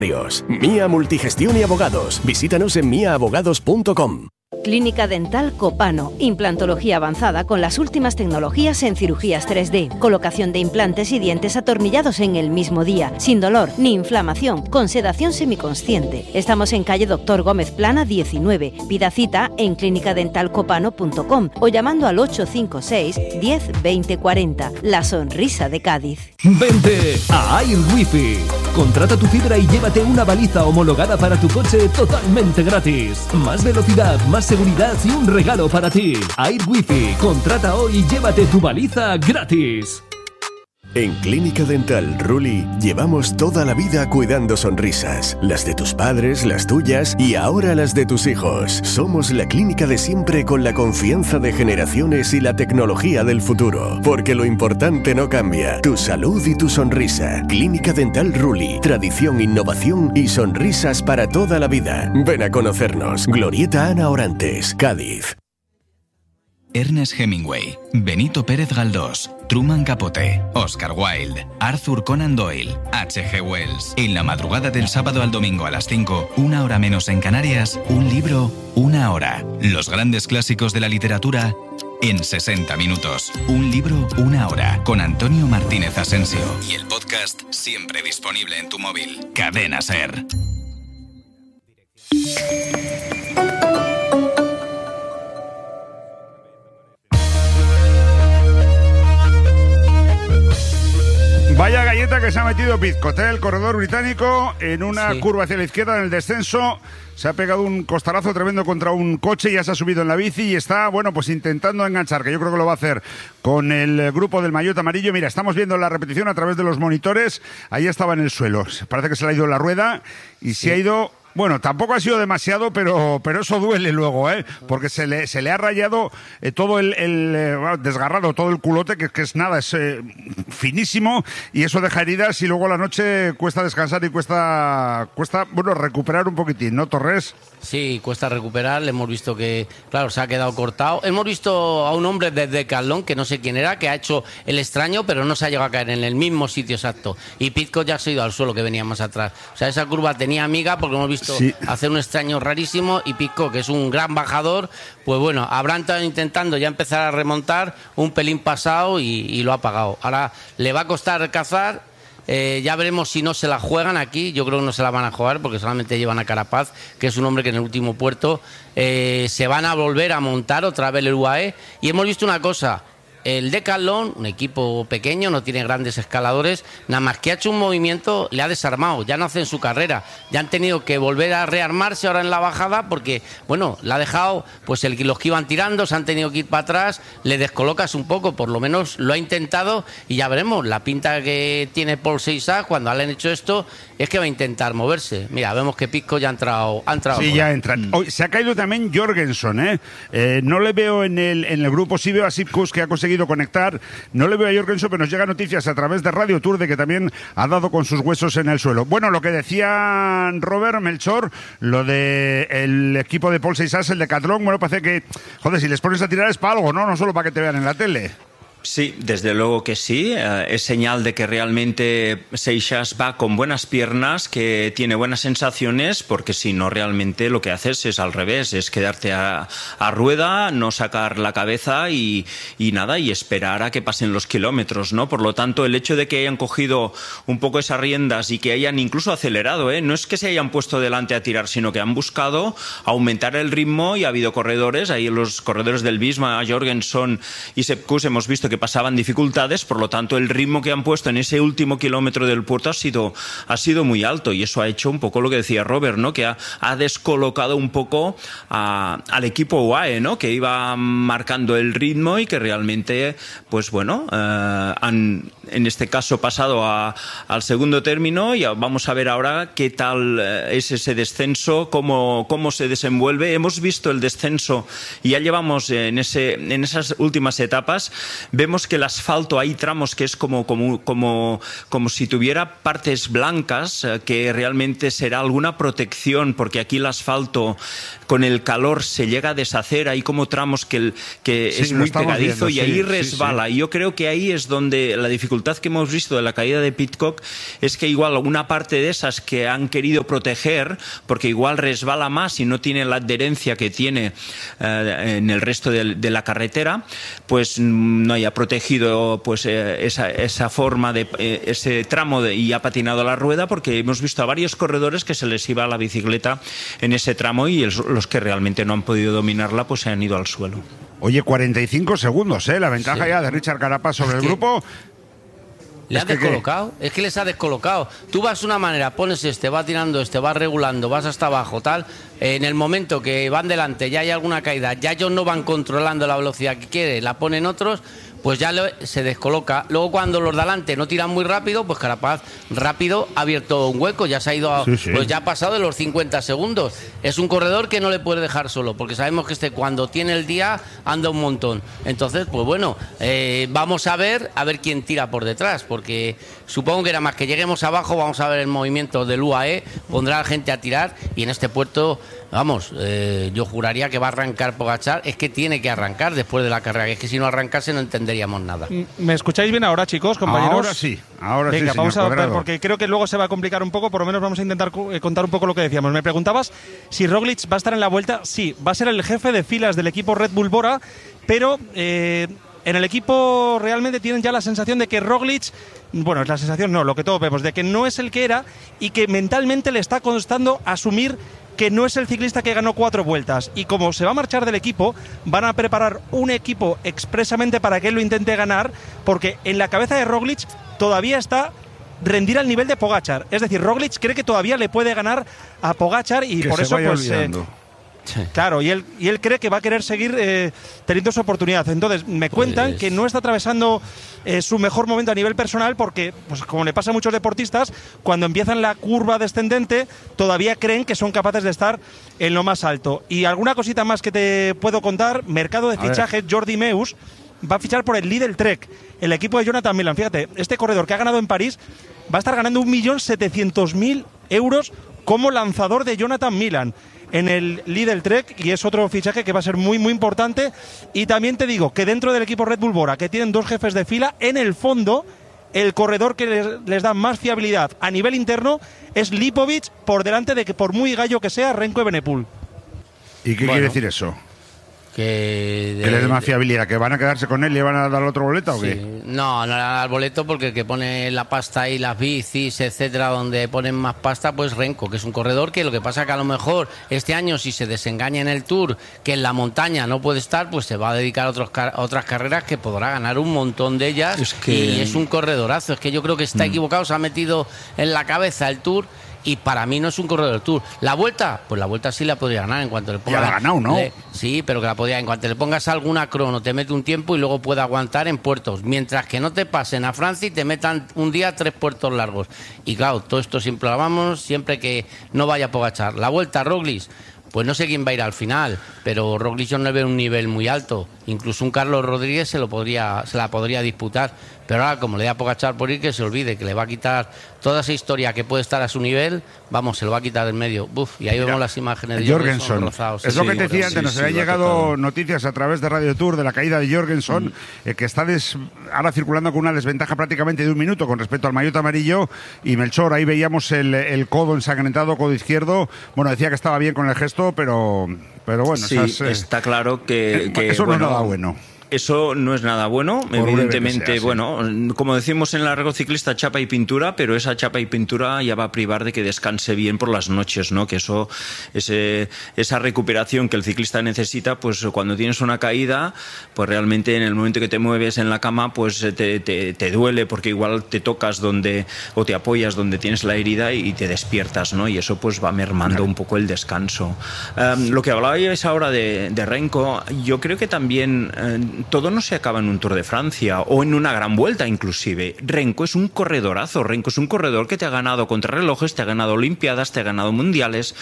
Mía Multigestión y Abogados. Visítanos en miaabogados.com. Clínica Dental Copano. Implantología avanzada con las últimas tecnologías en cirugías 3D. Colocación de implantes y dientes atornillados en el mismo día. Sin dolor ni inflamación. Con sedación semiconsciente. Estamos en calle Doctor Gómez Plana 19. Pida cita en clinicadentalcopano.com o llamando al 856 10 20 40. La sonrisa de Cádiz. Vente a Air Wifi. Contrata tu fibra y llévate una baliza homologada para tu coche totalmente gratis. Más velocidad, más seguridad y un regalo para ti. Air Wifi. Contrata hoy y llévate tu baliza gratis. En Clínica Dental Ruli llevamos toda la vida cuidando sonrisas, las de tus padres, las tuyas y ahora las de tus hijos. Somos la clínica de siempre con la confianza de generaciones y la tecnología del futuro, porque lo importante no cambia, tu salud y tu sonrisa. Clínica Dental Ruli, tradición, innovación y sonrisas para toda la vida. Ven a conocernos. Glorieta Ana Orantes, Cádiz. Ernest Hemingway, Benito Pérez Galdós, Truman Capote, Oscar Wilde, Arthur Conan Doyle, H.G. Wells. En la madrugada del sábado al domingo a las 5, una hora menos en Canarias, un libro, una hora. Los grandes clásicos de la literatura en 60 minutos. Un libro, una hora. Con Antonio Martínez Asensio. Y el podcast siempre disponible en tu móvil. Cadena SER. Vaya galleta que se ha metido Pizcot, el corredor británico, en una curva hacia la izquierda en el descenso. Se ha pegado un costalazo tremendo contra un coche, ya se ha subido en la bici y está, bueno, pues intentando enganchar, que yo creo que lo va a hacer con el grupo del maillot amarillo. Mira, estamos viendo la repetición a través de los monitores. Ahí estaba en el suelo. Parece que se le ha ido la rueda y se ha ido... Bueno, tampoco ha sido demasiado, pero eso duele luego, porque se le ha rayado todo desgarrado todo el culote, que es nada, es finísimo, y eso deja heridas y luego a la noche cuesta descansar y cuesta bueno, recuperar un poquitín, ¿no, Torres? Sí, cuesta recuperar. Le hemos visto que, claro, se ha quedado cortado. Hemos visto a un hombre de Decathlon, que no sé quién era, que ha hecho el extraño, pero no se ha llegado a caer en el mismo sitio exacto. Y Pizco ya se ha ido al suelo, que venía más atrás. O sea, esa curva tenía amiga, porque hemos visto hacer un extraño rarísimo, y Pizco, que es un gran bajador, pues bueno, habrán estado intentando ya empezar a remontar un pelín pasado y lo ha pagado. Ahora le va a costar cazar. Ya veremos si no se la juegan aquí. Yo creo que no se la van a jugar porque solamente llevan a Carapaz, que es un hombre que en el último puerto se van a volver a montar otra vez el UAE. Y hemos visto una cosa: el Decathlon, un equipo pequeño, no tiene grandes escaladores, nada más que ha hecho un movimiento, le ha desarmado, ya no hacen su carrera, ya han tenido que volver a rearmarse ahora en la bajada porque, bueno, le ha dejado, pues los que iban tirando se han tenido que ir para atrás, le descolocas un poco, por lo menos lo ha intentado, y ya veremos, la pinta que tiene Paul Seisac cuando le han hecho esto es que va a intentar moverse. Mira, vemos que Pizco ya ha entrado. Sí, ya entra. Se ha caído también Jorgensen, no le veo en el grupo, sí veo a Sipkus, que ha conseguido conectar, no le veo a Jorgensen, pero nos llegan noticias a través de Radio Tour de que también ha dado con sus huesos en el suelo. Bueno, lo que decía Robert Melchor, lo de el equipo de Paul Seisac, el Decathlon, bueno, parece que, joder, si les pones a tirar es para algo, no solo para que te vean en la tele. Sí, desde luego que sí. Es señal de que realmente Seisac va con buenas piernas, que tiene buenas sensaciones, porque si no, realmente lo que haces es al revés, es quedarte a rueda, no sacar la cabeza y nada, y esperar a que pasen los kilómetros, ¿no? Por lo tanto, el hecho de que hayan cogido un poco esas riendas y que hayan incluso acelerado, no es que se hayan puesto delante a tirar, sino que han buscado aumentar el ritmo, y ha habido corredores, ahí los corredores del Visma, Jorgensen y Sepkus, hemos visto que pasaban dificultades, por lo tanto el ritmo que han puesto en ese último kilómetro del puerto ha sido muy alto, y eso ha hecho un poco lo que decía Robert, ¿no? Que ha descolocado un poco al equipo UAE, ¿no? Que iba marcando el ritmo y que realmente, pues bueno, han en este caso pasado al segundo término, y vamos a ver ahora qué tal es ese descenso, cómo se desenvuelve. Hemos visto el descenso y ya llevamos en esas últimas etapas vemos que el asfalto, hay tramos que es como si tuviera partes blancas, que realmente será alguna protección, porque aquí el asfalto con el calor se llega a deshacer, hay como tramos que es muy pegadizo y ahí resbala. Y yo creo que ahí es donde la dificultad que hemos visto de la caída de Pidcock es que igual una parte de esas que han querido proteger, porque igual resbala más y no tiene la adherencia que tiene en el resto de la carretera, pues no haya protegido pues esa forma de ese tramo y ha patinado la rueda, porque hemos visto a varios corredores que se les iba la bicicleta en ese tramo y los que realmente no han podido dominarla pues se han ido al suelo. Oye, 45 segundos, la ventaja ya de Richard Carapaz sobre el grupo. Le ha descolocado, es que les ha descolocado. Tú vas de una manera, pones vas tirando vas regulando, vas hasta abajo, tal. En el momento que van delante, ya hay alguna caída, ya ellos no van controlando la velocidad que quieren, la ponen otros, pues ya se descoloca. Luego cuando los de delante no tiran muy rápido, pues Carapaz rápido ha abierto un hueco, ya se ha ido, pues ya ha pasado de los 50 segundos. Es un corredor que no le puede dejar solo, porque sabemos que cuando tiene el día anda un montón. Entonces, pues bueno, vamos a ver quién tira por detrás, porque supongo que nada más que lleguemos abajo vamos a ver el movimiento del UAE, pondrá a la gente a tirar y en este puerto... Vamos, yo juraría que va a arrancar Pogačar. Es que tiene que arrancar después de la carrera, que es que si no arrancase no entenderíamos nada. ¿Me escucháis bien ahora, chicos, compañeros? Ahora sí, Venga, sí, vamos a ver, Cuadrado. porque creo que luego se va a complicar un poco, por lo menos vamos a intentar contar un poco lo que decíamos. Me preguntabas si Roglic va a estar en la Vuelta. Sí, va a ser el jefe de filas del equipo Red Bull Bora, pero... en el equipo realmente tienen ya la sensación de que Roglic, bueno, es la sensación, no, lo que todos vemos, de que no es el que era y que mentalmente le está costando asumir que no es el ciclista que ganó 4 vueltas. Y como se va a marchar del equipo, van a preparar un equipo expresamente para que él lo intente ganar, porque en la cabeza de Roglic todavía está rendir al nivel de Pogačar. Es decir, Roglic cree que todavía le puede ganar a Pogačar y que por eso pues... Claro, y él cree que va a querer seguir teniendo su oportunidad. Entonces, me cuentan que no está atravesando su mejor momento a nivel personal porque, pues como le pasa a muchos deportistas, cuando empiezan la curva descendente, todavía creen que son capaces de estar en lo más alto. Y alguna cosita más que te puedo contar, mercado de fichajes, Jordi Meus va a fichar por el Lidl Trek, el equipo de Jonathan Milan. Fíjate, este corredor que ha ganado en París va a estar ganando 1.700.000 euros como lanzador de Jonathan Milan en el Lidl Trek, y es otro fichaje que va a ser muy muy importante. Y también te digo que dentro del equipo Red Bull Bora, que tienen 2 jefes de fila, en el fondo el corredor que les da más fiabilidad a nivel interno es Lipovic, por delante de que, por muy gallo que sea, Renko Evenepoel. ¿Y qué quiere decir eso? Que les dé más fiabilidad, que van a quedarse con él y le van a dar otro boleto, ¿o qué? No le van a dar boleto, porque el que pone la pasta y las bicis, etcétera, donde ponen más pasta, pues Renko, que es un corredor que lo que pasa que a lo mejor este año, si se desengaña en el Tour, que en la montaña no puede estar, pues se va a dedicar a otras carreras que podrá ganar un montón de ellas. Y es un corredorazo. Es que yo creo que está equivocado, se ha metido en la cabeza el Tour. Y para mí no es un corredor del Tour. ¿La Vuelta? Pues la Vuelta sí la podría ganar en cuanto le ponga... Ya la ha ganado, ¿no? Sí, pero que la podía... En cuanto le pongas alguna crono, te mete un tiempo y luego puede aguantar en puertos. Mientras que no te pasen a Francia y te metan un día 3 puertos largos. Y claro, todo esto siempre lo vamos, siempre que no vaya a Pogačar. La Vuelta, Roglic, pues no sé quién va a ir al final, pero Roglic yo no le veo un nivel muy alto. Incluso un Carlos Rodríguez se la podría disputar. Pero ahora, como le da a Pogačar por ir, que se olvide que le va a quitar toda esa historia que puede estar a su nivel, vamos, se lo va a quitar del medio. Y ahí vemos las imágenes de Jorgensen. Rozados. Es lo que te decía antes, nos habían llegado noticias a través de Radio Tour de la caída de Jorgensen, que está ahora circulando con una desventaja prácticamente de 1 minuto con respecto al maillot amarillo. Y Melchor, ahí veíamos el codo ensangrentado, codo izquierdo. Bueno, decía que estaba bien con el gesto, pero bueno. Sí, está claro que eso no es nada bueno. Eso no es nada bueno, evidentemente, bueno, como decimos en el argot ciclista, chapa y pintura, pero esa chapa y pintura ya va a privar de que descanse bien por las noches, ¿no? Que esa recuperación que el ciclista necesita, pues cuando tienes una caída, pues realmente en el momento que te mueves en la cama, pues te duele, porque igual te tocas o te apoyas donde tienes la herida y te despiertas, ¿no? Y eso pues va mermando un poco el descanso. Lo que hablabais ahora de Renko, yo creo que también... todo no se acaba en un Tour de Francia o en una gran vuelta inclusive. Renko es un corredorazo, Renko es un corredor que te ha ganado contrarrelojes, te ha ganado olimpiadas, te ha ganado mundiales.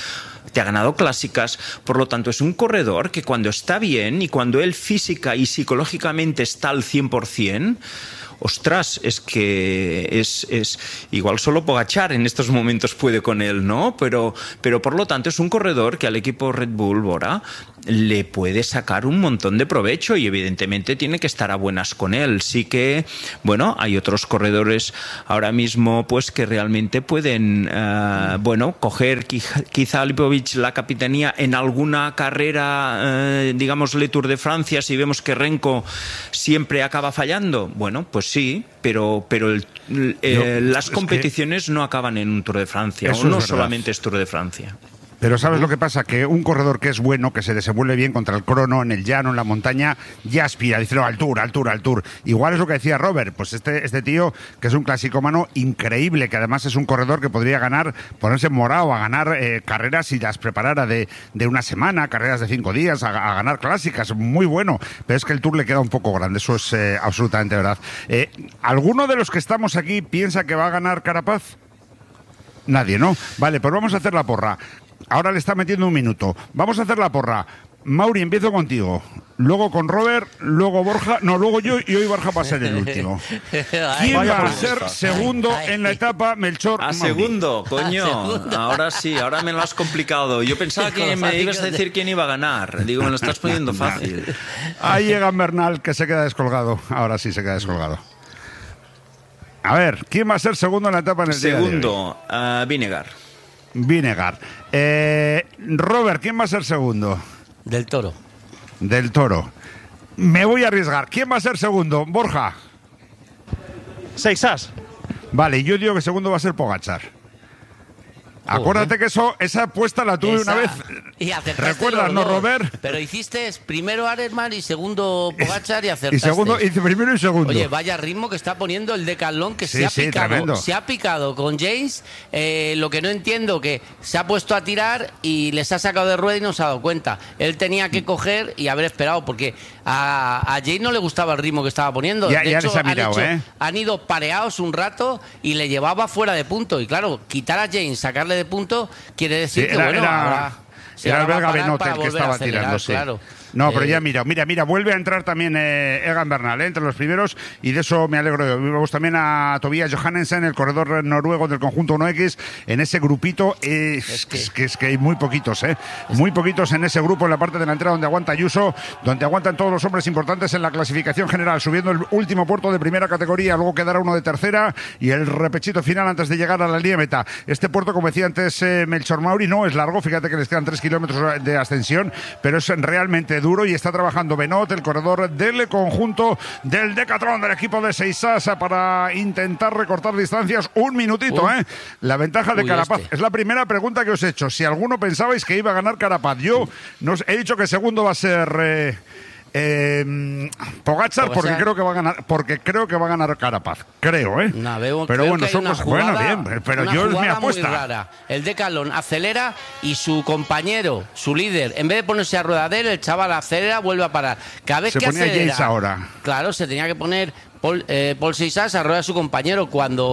te ha ganado clásicas, por lo tanto es un corredor que cuando está bien y cuando él física y psicológicamente está al 100%, ostras, es que es igual solo Pogačar en estos momentos puede con él, ¿no? Pero por lo tanto es un corredor que al equipo Red Bull, Bora, le puede sacar un montón de provecho y evidentemente tiene que estar a buenas con él. Sí que, bueno, hay otros corredores ahora mismo pues que realmente pueden, coger quizá Lipovic la capitanía en alguna carrera, digamos, Le Tour de Francia, si vemos que Renko siempre acaba fallando. Bueno, pues sí, pero las competiciones no acaban en un Tour de Francia, o no solamente es Tour de Francia. Pero ¿sabes lo que pasa? Que un corredor que es bueno, que se desenvuelve bien contra el crono, en el llano, en la montaña, ya aspira, dice, no, al Tour. Igual es lo que decía Robert, pues este tío, que es un clasicómano increíble, que además es un corredor que podría ponerse morado a ganar carreras si las preparara de una semana, carreras de 5 días, a ganar clásicas, muy bueno. Pero es que el Tour le queda un poco grande, eso es absolutamente verdad. ¿Alguno de los que estamos aquí piensa que va a ganar Carapaz? Nadie, ¿no? Vale, pues vamos a hacer la porra. Ahora le está metiendo un minuto. Vamos a hacer la porra. Mauri, empiezo contigo. Luego con Robert, luego Borja. No, luego yo y hoy Borja va a ser el último. ¿Quién va a ser segundo en la etapa, Melchor? A segundo, coño. Ahora sí, ahora me lo has complicado. Yo pensaba que me ibas a decir quién iba a ganar. Digo, me lo estás poniendo fácil. Ahí llega Bernal, que se queda descolgado. Ahora sí se queda descolgado. A ver, ¿quién va a ser segundo en la etapa en el día de hoy? Segundo, Vinegar. Robert, ¿quién va a ser segundo? Del Toro. Me voy a arriesgar. ¿Quién va a ser segundo? Borja. Seixas. Vale, yo digo que segundo va a ser Pogačar. Acuérdate que esa apuesta la tuve una vez. Y ¿Recuerdas, no, Robert? Pero hiciste primero Arensman y segundo Pogačar y acertaste. Hice primero y segundo. Oye, vaya ritmo que está poniendo el Decathlon, que se ha picado con James. Lo que no entiendo, que se ha puesto a tirar y les ha sacado de rueda y no se ha dado cuenta. Él tenía que coger y haber esperado, porque a James no le gustaba el ritmo que estaba poniendo. De hecho, han ido pareados un rato y le llevaba fuera de punto. Y claro, quitar a James, sacarle de punto, quiere decir que era el belga Benoit el que estaba tirando, claro. No, pero ya mira, vuelve a entrar también Egan Bernal entre los primeros, y de eso me alegro yo. Vemos también a Tobias Johannesen, el corredor noruego del conjunto 1X, en ese grupito. Es que hay muy poquitos, muy poquitos en ese grupo, en la parte delantera donde aguanta Ayuso, donde aguantan todos los hombres importantes en la clasificación general, subiendo el último puerto de primera categoría, luego quedará uno de tercera y el repechito final antes de llegar a la línea de meta. Este puerto, como decía antes Melchor Mauri, no es largo, fíjate que les quedan 3 kilómetros de ascensión, pero es realmente duro, y está trabajando Benoit, el corredor del conjunto del Decathlon del equipo de Seixas, para intentar recortar distancias. Un minutito, la ventaja de Carapaz. Es la primera pregunta que os he hecho. Si alguno pensabais que iba a ganar Carapaz, yo he dicho que segundo va a ser Pogačar, porque creo que va a ganar Carapaz, creo, pero bueno, son cosas buenas, bien, pero yo es mi apuesta. Muy rara. El Decathlon acelera y su compañero, su líder, en vez de ponerse a rueda de él, el chaval acelera, vuelve a parar. Cada vez se que ponía acelera, James ahora. Claro, se tenía que poner Paul Seixas a rueda a su compañero. Cuando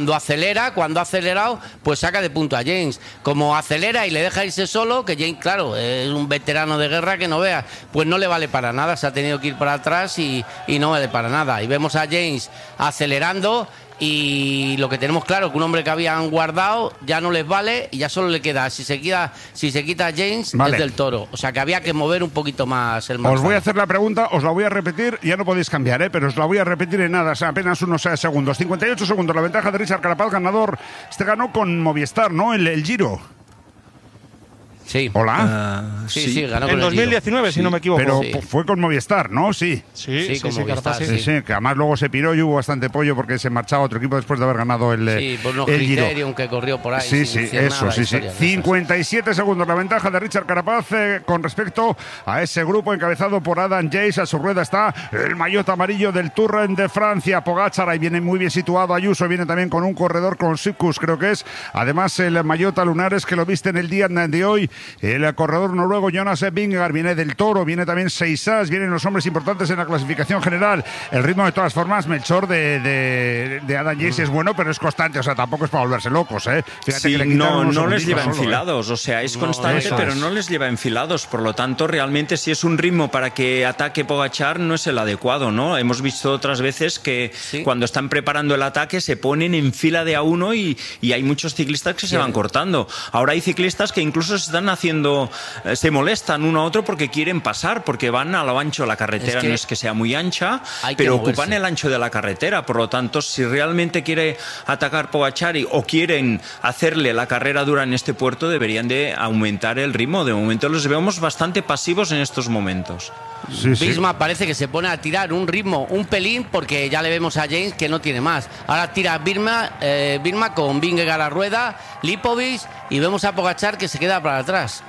ha acelerado, pues saca de punto a James. Como acelera y le deja irse solo, que James, claro, es un veterano de guerra que no vea, pues no le vale para nada, se ha tenido que ir para atrás y no vale para nada. Y vemos a James acelerando, y lo que tenemos claro, que un hombre que habían guardado ya no les vale, y ya solo le queda, si se quita James, es del Toro. O sea que había que mover un poquito más el margen. Os voy a hacer la pregunta, os la voy a repetir, ya no podéis cambiar, pero os la voy a repetir en nada, apenas unos segundos. 58 segundos, la ventaja de Richard Carapaz, ganador. Este ganó con Movistar, ¿no? El Giro. Sí. Hola. Sí, ganó con en 2019, si no me equivoco. Pero fue con Movistar, ¿no? Sí, con Movistar, que además luego se piró y hubo bastante pollo porque se marchaba a otro equipo después de haber ganado el Giro. Sí, por unos criterios que corrió por ahí. Sí. 57 segundos la ventaja de Richard Carapaz con respecto a ese grupo encabezado por Adam Yates. A su rueda está el maillot amarillo del Tour de Francia, Pogačar. Ahí viene muy bien situado Ayuso, viene también con un corredor con Sipkus, creo que es. Además el maillot a lunares que lo viste en el día de hoy el corredor noruego Jonas Vingegaard, viene Del Toro, viene también Seixas, vienen los hombres importantes en la clasificación general. El ritmo, de todas formas, Melchor, de Adam Yates es bueno, pero es constante, o sea, tampoco es para volverse locos, ¿eh? Fíjate sí, que no les lleva enfilados, o sea, es constante, pero no les lleva enfilados, por lo tanto, realmente si es un ritmo para que ataque Pogačar no es el adecuado, ¿no? Hemos visto otras veces que cuando están preparando el ataque se ponen en fila de a uno y hay muchos ciclistas que se van cortando. Ahora hay ciclistas que incluso se molestan uno a otro porque quieren pasar, porque van a lo ancho. La carretera no es que sea muy ancha, pero ocupan el ancho de la carretera. Por lo tanto, si realmente quiere atacar Pogačar o quieren hacerle la carrera dura en este puerto, deberían de aumentar el ritmo. De momento los vemos bastante pasivos en estos momentos. Visma parece que se pone a tirar un ritmo un pelín, porque ya le vemos a James que no tiene más. Ahora tira Visma con Vingegaard a rueda, Lipovic, y vemos a Pogačar que se queda para atrás.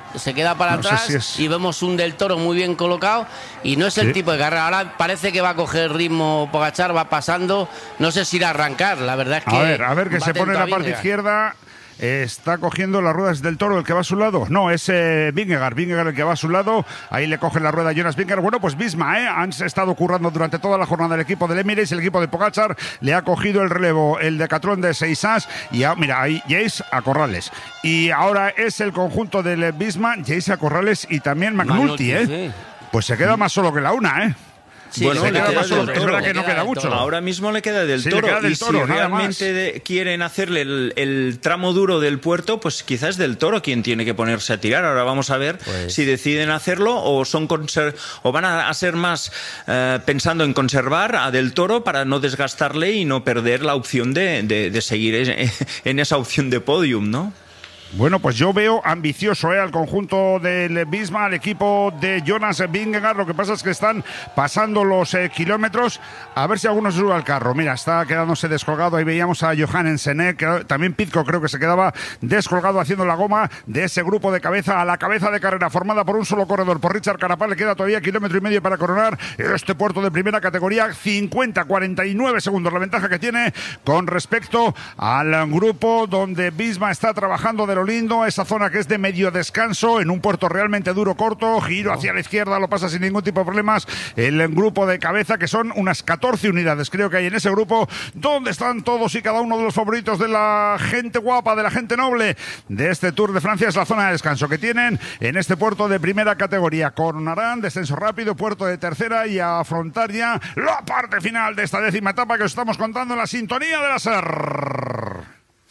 Y vemos un Del Toro muy bien colocado, y no es el tipo de carrera. Ahora parece que va a coger ritmo Pogačar, va pasando, no sé si irá a arrancar, la verdad es que... A ver que se pone en la parte izquierda. Está cogiendo las ruedas Del Toro, el que va a su lado. No, es Vingegaard el que va a su lado. Ahí le coge la rueda Jonas Vingegaard. Bueno, pues Visma, han estado currando durante toda la jornada el equipo del Emirates, el equipo de Pogačar. Le ha cogido el relevo el Decathlon de Seixas. Y mira, ahí Yates a Corrales. Y ahora es el conjunto del Visma, Yates a Corrales y también McNulty, ¿eh? Pues se queda más solo que la una, ¿eh? Sí, bueno, es verdad que no queda mucho. Ahora mismo le queda Del Toro. Y si realmente quieren hacerle el tramo duro del puerto, pues quizás Del Toro quien tiene que ponerse a tirar. Ahora vamos a ver si deciden hacerlo o van a ser más pensando en conservar a Del Toro para no desgastarle y no perder la opción de seguir en esa opción de podium, ¿no? Bueno, pues yo veo ambicioso al conjunto del Visma, al equipo de Jonas Vingegaard. Lo que pasa es que están pasando los kilómetros. A ver si alguno se sube al carro. Mira, está quedándose descolgado. Ahí veíamos a Johannesen, que también Pidcock creo que se quedaba descolgado haciendo la goma de ese grupo de cabeza a la cabeza de carrera formada por un solo corredor, por Richard Carapaz. Le queda todavía 1,5 kilómetros para coronar este puerto de primera categoría. 49 segundos la ventaja que tiene con respecto al grupo donde Visma está trabajando de lo lindo, esa zona que es de medio descanso en un puerto realmente duro, corto, giro hacia la izquierda, lo pasa sin ningún tipo de problemas el grupo de cabeza, que son unas 14 unidades creo que hay en ese grupo, donde están todos y cada uno de los favoritos de la gente guapa, de la gente noble de este Tour de Francia. Es la zona de descanso que tienen en este puerto de primera categoría. Coronarán, descenso rápido, puerto de tercera, y a afrontar ya la parte final de esta 10ª etapa que os estamos contando en la sintonía de la SER.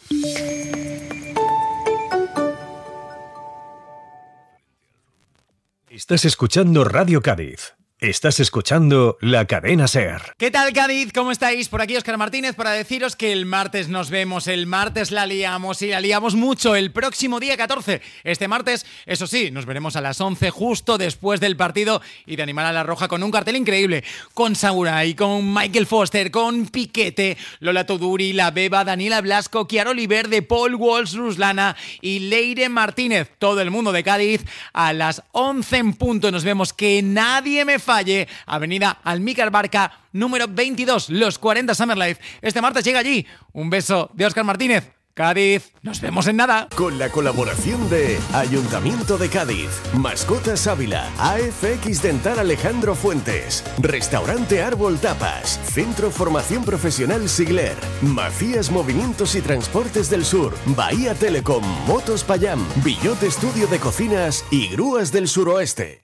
Estás escuchando Radio Cádiz. Estás escuchando la cadena SER. ¿Qué tal, Cádiz? ¿Cómo estáis? Por aquí Óscar Martínez para deciros que el martes nos vemos, el martes la liamos y la liamos mucho, el próximo día 14. Este martes, eso sí, nos veremos a las 11 justo después del partido y de Animal a la Roja con un cartel increíble, con Samurai, con Michael Foster, con Piquete, Lola Toduri, La Beba, Daniela Blasco, Chiara Oliverde, Paul Walsh, Ruslana y Leire Martínez. Todo el mundo de Cádiz a las 11 en punto. Nos vemos, que nadie me falle. Avenida Almícar Barca, número 22, Los 40 Summer Life. Este martes llega allí. Un beso de Óscar Martínez. Cádiz, nos vemos en nada. Con la colaboración de Ayuntamiento de Cádiz, Mascotas Ávila, AFX Dental Alejandro Fuentes, Restaurante Árbol Tapas, Centro Formación Profesional Sigler, Macías Movimientos y Transportes del Sur, Bahía Telecom, Motos Payam, Billot Estudio de Cocinas y Grúas del Suroeste.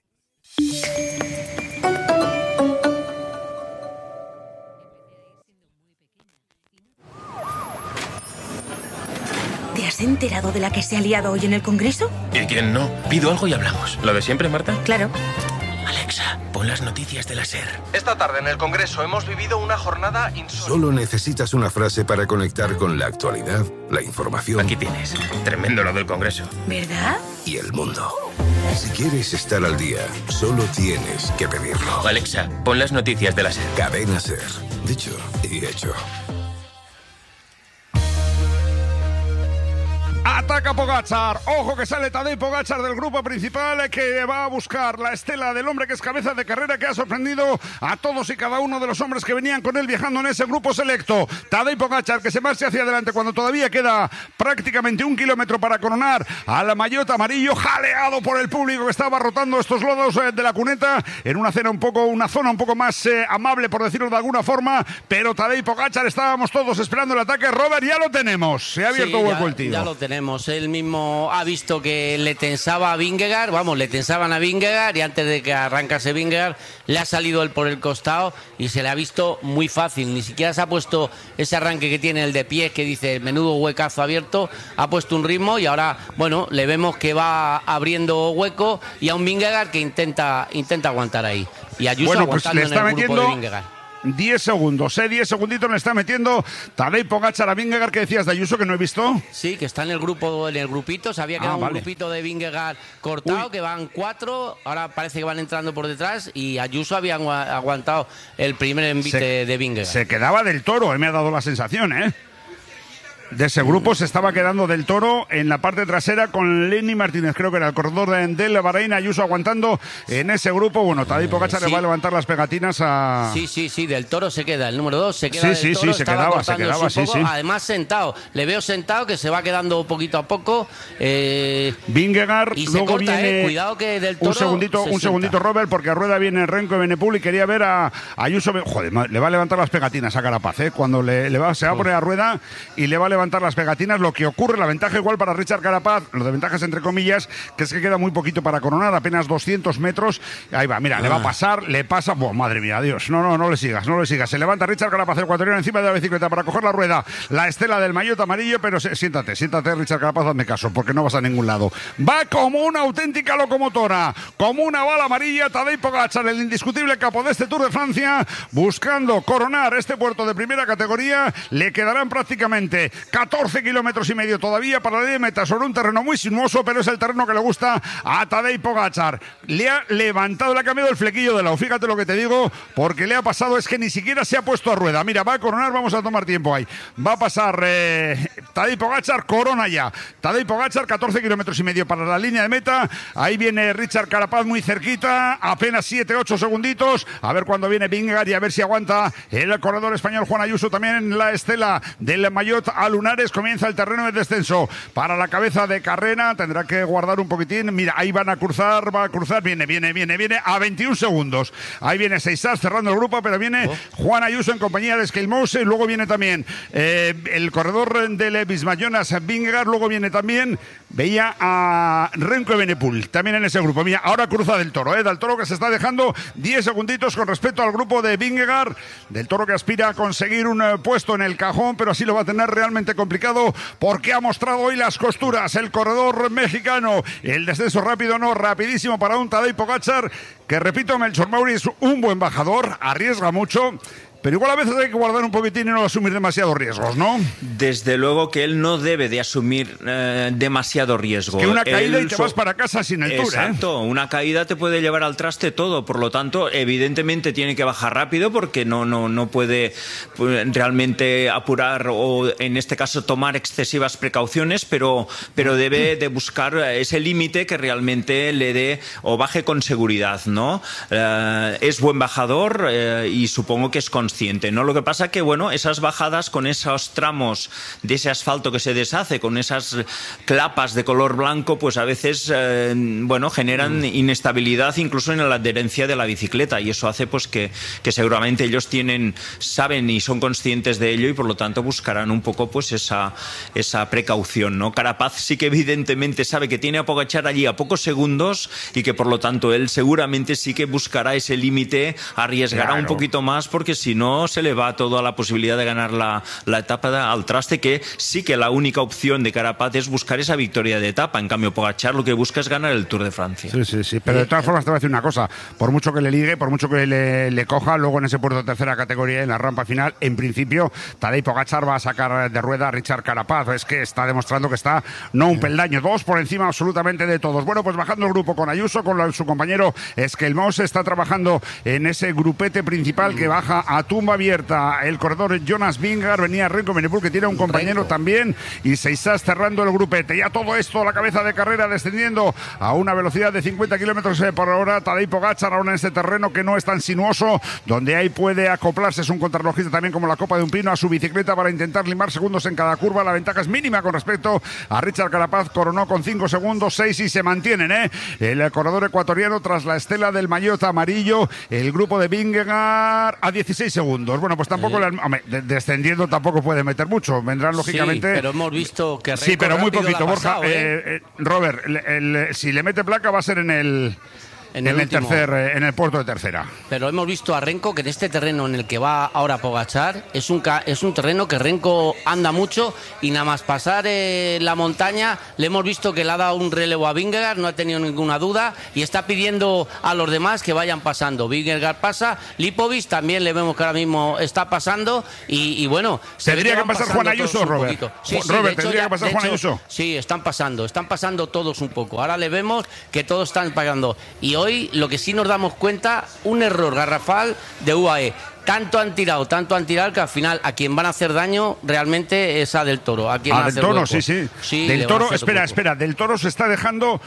¿Te has enterado de la que se ha liado hoy en el Congreso? ¿Y quién no? Pido algo y hablamos. ¿Lo de siempre, Marta? Claro. Alexa, pon las noticias de la SER. Esta tarde en el Congreso hemos vivido una jornada insólita. Solo necesitas una frase para conectar con la actualidad, la información. Aquí tienes. Tremendo lo del Congreso. ¿Verdad? Y el mundo. Si quieres estar al día, solo tienes que pedirlo. Alexa, pon las noticias de la SER. Cadena SER. Dicho y hecho. Ataca Pogačar. Ojo que sale Tadej Pogačar del grupo principal, que va a buscar la estela del hombre que es cabeza de carrera, que ha sorprendido a todos y cada uno de los hombres que venían con él viajando en ese grupo selecto. Tadej Pogačar, que se marcha hacia adelante cuando todavía queda prácticamente 1 kilómetro para coronar al maillot amarillo, jaleado por el público que estaba rotando estos lodos de la cuneta en una zona un poco más amable, por decirlo de alguna forma, pero Tadej Pogačar, estábamos todos esperando el ataque. Robert, ya lo tenemos, se ha abierto hueco el tío. Ya lo tenemos, él mismo ha visto que le tensaba a Vingegaard, le tensaban a Vingegaard, y antes de que arrancase Vingegaard le ha salido él por el costado y se le ha visto muy fácil, ni siquiera se ha puesto ese arranque que tiene el de pies, que dice menudo huecazo abierto, ha puesto un ritmo y ahora, le vemos que va abriendo hueco, y a un Vingegaard que intenta aguantar ahí. Y Ayuso aguantando le está en el grupo de Vingegaard. 10 segundos, 10 segunditos le está metiendo Tadej Pogačar a Vingegaard. ¿Qué decías de Ayuso, que no he visto? Sí, que está en el grupito, se había quedado un grupito de Vingegaard cortado, que van 4, ahora parece que van entrando por detrás, y Ayuso había aguantado el primer envite de Vingegaard. Se quedaba del Toro, me ha dado la sensación, de ese grupo se estaba quedando del Toro en la parte trasera con Lenny Martínez, creo que era el corredor del Bahrein. Ayuso aguantando en ese grupo. Tadej Pogačar le va a levantar las pegatinas a... Sí, del Toro se queda, el número 2 se queda del Toro, se quedaba, sí. Además sentado, le veo sentado, que se va quedando poquito a poco. Vingegaard, y luego corta, viene... Cuidado que del Toro un segundito, Robert, porque a rueda viene Renko y Benepul, y quería ver a Ayuso. Joder, le va a levantar las pegatinas a Carapaz, cuando se va a poner a rueda y le va a levantar las pegatinas. Lo que ocurre, la ventaja igual para Richard Carapaz, lo de ventajas entre comillas, que es que queda muy poquito para coronar, apenas 200 metros. Ahí va, mira, le va a pasar, le pasa. Madre mía, Dios. No le sigas. Se levanta Richard Carapaz, el ecuatoriano, encima de la bicicleta para coger la rueda, la estela del maillot amarillo, pero siéntate, Richard Carapaz, hazme caso, porque no vas a ningún lado. Va como una auténtica locomotora, como una bala amarilla, Tadej Pogačar, el indiscutible capo de este Tour de Francia, buscando coronar este puerto de primera categoría. Le quedarán prácticamente 14 kilómetros y medio todavía para la línea de meta, sobre un terreno muy sinuoso, pero es el terreno que le gusta a Tadej Pogačar. Le ha levantado, le ha cambiado el flequillo de lado, fíjate lo que te digo, porque le ha pasado, es que ni siquiera se ha puesto a rueda. Mira, va a coronar, vamos a tomar tiempo ahí. Va a pasar Tadej Pogačar, corona ya. Tadej Pogačar, 14 kilómetros y medio para la línea de meta. Ahí viene Richard Carapaz muy cerquita, apenas 7-8 segunditos. A ver cuándo viene Vingegaard y a ver si aguanta el corredor español Juan Ayuso también en la estela del maillot a lunares. Comienza el terreno de descenso para la cabeza de carrera, tendrá que guardar un poquitín. Mira, ahí va a cruzar, viene a 21 segundos. Ahí viene Seissas cerrando el grupo, pero viene Juan Ayuso en compañía de Skelmose, y luego viene también el corredor del Visma, Jonas Vingegaard, luego viene también, veía a Renko Evenepoel, también en ese grupo. Mira, ahora cruza del Toro, del Toro, que se está dejando 10 segunditos con respecto al grupo de Vingegaard, del Toro, que aspira a conseguir un puesto en el cajón, pero así lo va a tener realmente complicado, porque ha mostrado hoy las costuras el corredor mexicano. El descenso rápido, rapidísimo para un Tadej Pogačar, que repito, Melchor Mauri es un buen bajador, arriesga mucho, pero igual a veces hay que guardar un poquitín y no asumir demasiados riesgos, ¿no? Desde luego que él no debe de asumir demasiado riesgo. Es que una caída y te vas para casa sin el Tour. Exacto, una caída te puede llevar al traste todo. Por lo tanto, evidentemente tiene que bajar rápido, porque no puede realmente apurar o, en este caso, tomar excesivas precauciones, pero debe de buscar ese límite que realmente le dé o baje con seguridad, ¿no? Es buen bajador y supongo que es consciente, ¿no? Lo que pasa que, esas bajadas con esos tramos de ese asfalto que se deshace, con esas clapas de color blanco, pues a veces, generan inestabilidad incluso en la adherencia de la bicicleta, y eso hace pues que seguramente ellos saben y son conscientes de ello, y por lo tanto buscarán un poco pues esa precaución, ¿no? Carapaz sí que evidentemente sabe que tiene a Pogačar allí a pocos segundos, y que por lo tanto él seguramente sí que buscará ese límite, arriesgará un poquito más, porque si no se le va toda la posibilidad de ganar la etapa al traste, que sí que la única opción de Carapaz es buscar esa victoria de etapa. En cambio, Pogačar lo que busca es ganar el Tour de Francia. Sí, pero de todas formas te voy a decir una cosa, por mucho que le ligue, por mucho que le coja, luego en ese puerto de tercera categoría, en la rampa final, en principio Tadej Pogačar va a sacar de rueda a Richard Carapaz. Es que está demostrando que está no un peldaño, 2 por encima absolutamente de todos. Bueno, pues bajando el grupo con Ayuso, con su compañero Skelmose, está trabajando en ese grupete principal que baja a tumba abierta el corredor Jonas Vingegaard, venía Renko Evenepoel, que tiene un compañero también, y Seixas cerrando el grupete. Ya todo esto, la cabeza de carrera descendiendo a una velocidad de 50 kilómetros por hora. Tadej Pogačar ahora en este terreno que no es tan sinuoso, donde ahí puede acoplarse, es un contrarrelojista también como la copa de un pino, a su bicicleta para intentar limar segundos en cada curva. La ventaja es mínima con respecto a Richard Carapaz, coronó con 5 segundos, 6 y se mantienen, el corredor ecuatoriano tras la estela del maillot amarillo, el grupo de Vingegaard a 16 segundos. Bueno, pues tampoco, descendiendo tampoco puede meter mucho, vendrán lógicamente. Sí, pero hemos visto que sí, pero muy poquito, Borja. Pasado, Robert, si le mete placa va a ser en el puerto de tercera. Pero hemos visto a Renko que en este terreno en el que va ahora Pogačar es un terreno que Renko anda mucho, y nada más pasar la montaña le hemos visto que le ha dado un relevo a Vingegaard, no ha tenido ninguna duda, y está pidiendo a los demás que vayan pasando. Vingegaard pasa, Lipovic también le vemos que ahora mismo está pasando, y bueno, tendría que pasar Juan Ayuso, Robert. Robert, tendría que pasar Juan Ayuso. Sí, están pasando todos un poco. Ahora le vemos que todos están pagando, y hoy lo que sí nos damos cuenta, un error garrafal de UAE. Tanto han tirado que al final a quien van a hacer daño realmente es a Del Toro. A quien Del Toro, sí. Del Toro, espera, Del Toro se está dejando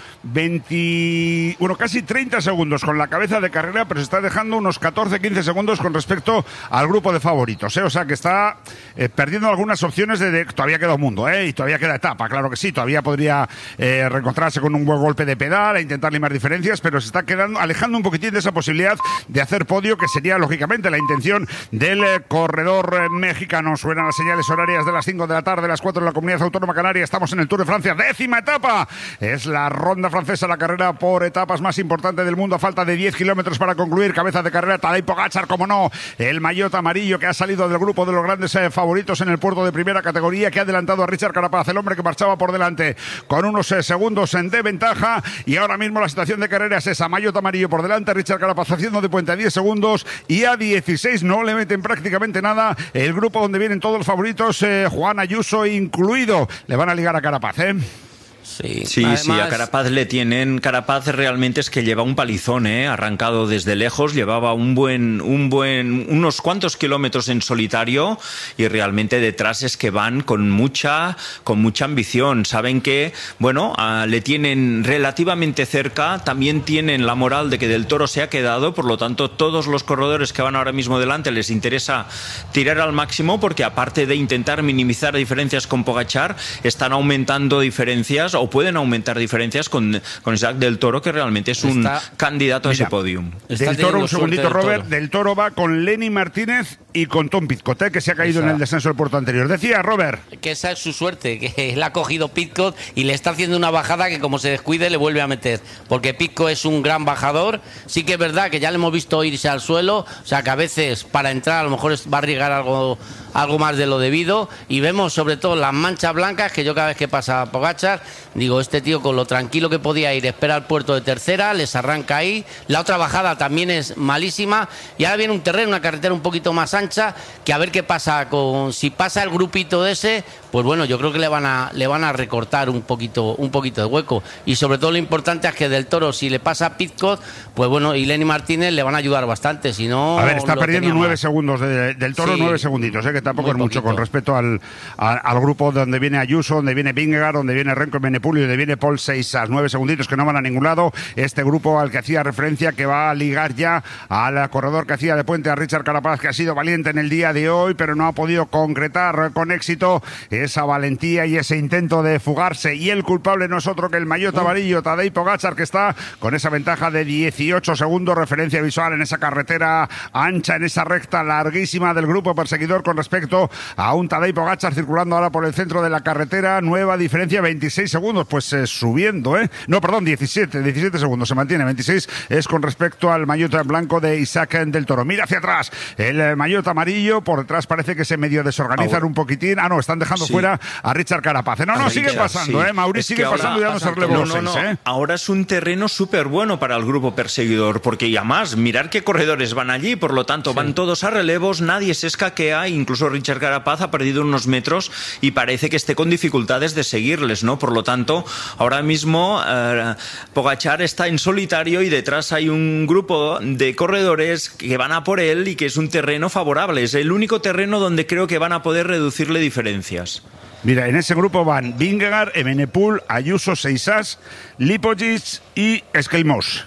casi 30 segundos con la cabeza de carrera, pero se está dejando unos 14-15 segundos con respecto al grupo de favoritos, O sea que está perdiendo algunas opciones todavía queda un mundo, y todavía queda etapa, claro que sí, todavía podría reencontrarse con un buen golpe de pedal e intentar limar diferencias, pero se está alejando un poquitín de esa posibilidad de hacer podio, que sería lógicamente la intención del corredor mexicano. Suenan las señales horarias de las 5 de la tarde, las 4 en la Comunidad Autónoma Canaria. Estamos en el Tour de Francia, 10ª etapa. Es la ronda francesa, la carrera por etapas más importante del mundo. A falta de 10 kilómetros para concluir. Cabeza de carrera Tadej Pogačar, como no, el maillot amarillo que ha salido del grupo de los grandes favoritos en el puerto de primera categoría, que ha adelantado a Richard Carapaz, el hombre que marchaba por delante con unos segundos de ventaja. Y ahora mismo la situación de carrera es esa: maillot amarillo por delante, Richard Carapaz haciendo de puente a 10 segundos, y a 16 no le meten prácticamente nada. El grupo donde vienen todos los favoritos, Juan Ayuso incluido, le van a ligar a Carapaz, Sí, a Carapaz le tienen. Carapaz realmente es que lleva un palizón, arrancado desde lejos, llevaba unos cuantos kilómetros en solitario, y realmente detrás es que van con mucha ambición. Saben que, le tienen relativamente cerca, también tienen la moral de que Del Toro se ha quedado, por lo tanto todos los corredores que van ahora mismo delante les interesa tirar al máximo, porque aparte de intentar minimizar diferencias con Pogačar, están aumentando diferencias, o pueden aumentar diferencias con Isaac Del Toro, que realmente es un candidato a ese podium. Del Toro, un segundito, Robert. Del Toro va con Lenny Martínez y con Tom Pidcock, que se ha caído en el descenso del puerto anterior. Decía, Robert, que esa es su suerte, que le ha cogido Pidcock y le está haciendo una bajada que, como se descuide, le vuelve a meter, porque Pidcock es un gran bajador. Sí que es verdad que ya le hemos visto irse al suelo, o sea que a veces para entrar a lo mejor va a arriesgar algo más de lo debido, y vemos sobre todo las manchas blancas, que yo cada vez que pasa a Pogačar digo, este tío con lo tranquilo que podía ir, espera al puerto de tercera, les arranca ahí. La otra bajada también es malísima, y ahora viene un terreno, una carretera un poquito más ancha, que a ver qué pasa si pasa el grupito de ese, pues bueno, yo creo que le van a recortar un poquito de hueco, y sobre todo lo importante es que Del Toro, si le pasa a Pidcock, pues bueno, y Lenny Martínez le van a ayudar bastante, si no... A ver, está perdiendo 9 segundos Del Toro, 9 segunditos, que tampoco es mucho con respecto al grupo donde viene Ayuso, donde viene Vingegaard, donde viene Renko Evenepoel y donde viene Paul Seixas. 9 segunditos que no van a ningún lado. Este grupo al que hacía referencia, que va a ligar ya al corredor que hacía de puente a Richard Carapaz, que ha sido valiente en el día de hoy, pero no ha podido concretar con éxito esa valentía y ese intento de fugarse. Y el culpable no es otro que el maillot amarillo, Tadej Pogačar, que está con esa ventaja de 18 segundos, referencia visual en esa carretera ancha, en esa recta larguísima del grupo perseguidor con respecto a un Tadej Pogačar circulando ahora por el centro de la carretera. Nueva diferencia, 26 segundos, pues subiendo, No, perdón, 17 segundos se mantiene. 26 es con respecto al maillot blanco de Isaac Del Toro. Mira hacia atrás el maillot amarillo, por detrás parece que se medio desorganizan un poquitín. Están dejando fuera a Richard Carapaz. Sigue pasando, Mauri sigue pasando y dándose relevo. Ahora es un terreno súper bueno para el grupo perseguidor, porque además, mirar qué corredores van allí, por lo tanto van todos a relevos, nadie se escaquea, incluso Richard Carapaz ha perdido unos metros y parece que esté con dificultades de seguirles, Por lo tanto, tanto, ahora mismo Pogačar está en solitario y detrás hay un grupo de corredores que van a por él y que es un terreno favorable. Es el único terreno donde creo que van a poder reducirle diferencias. Mira, en ese grupo van Vingegaard, Evenepoel, Ayuso, Seixas, Lipovic y Esquelmós.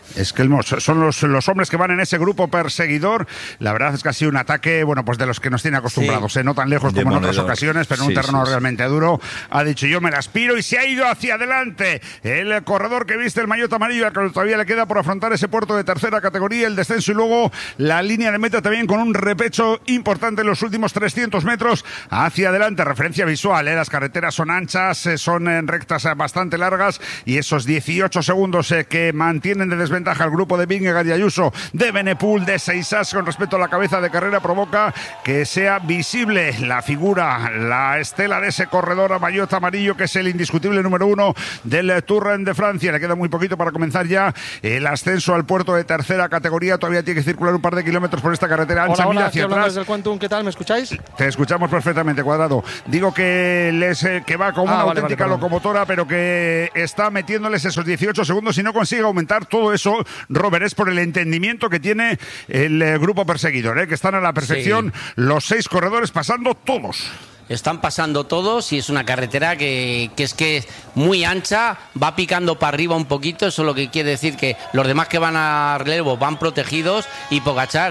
Son los hombres que van en ese grupo perseguidor. La verdad es que ha sido un ataque, bueno, pues de los que nos tiene acostumbrados, no tan lejos como en otras ocasiones, pero en un terreno realmente duro. Ha dicho, yo me la aspiro, y se ha ido hacia adelante. El corredor que viste el maillot amarillo, que todavía le queda por afrontar ese puerto de tercera categoría, el descenso y luego la línea de meta también con un repecho importante en los últimos 300 metros hacia adelante. Referencia visual, las carreteras son anchas, son en rectas bastante largas, y esos 18 segundos que mantienen de desventaja al grupo de Vingegaard y Ayuso, de Evenepoel, de Seixas con respecto a la cabeza de carrera, provoca que sea visible la figura, la estela de ese corredor a maillot amarillo, que es el indiscutible número 1 del Tour de Francia. Le queda muy poquito para comenzar ya el ascenso al puerto de tercera categoría. Todavía tiene que circular un par de kilómetros por esta carretera ancha. Hola, hacia atrás. Desde el Quantum, ¿qué tal? ¿Me escucháis? Te escuchamos perfectamente, Cuadrado. Digo que va como una auténtica locomotora, pero que está metiéndoles esos 18 segundos y no consigue aumentar todo eso. Robert, es por el entendimiento que tiene el grupo perseguidor, que están a la perfección los 6 corredores pasando todos. Están pasando todos y es una carretera que es muy ancha, va picando para arriba un poquito, eso es lo que quiere decir que los demás que van a relevo van protegidos y Pogačar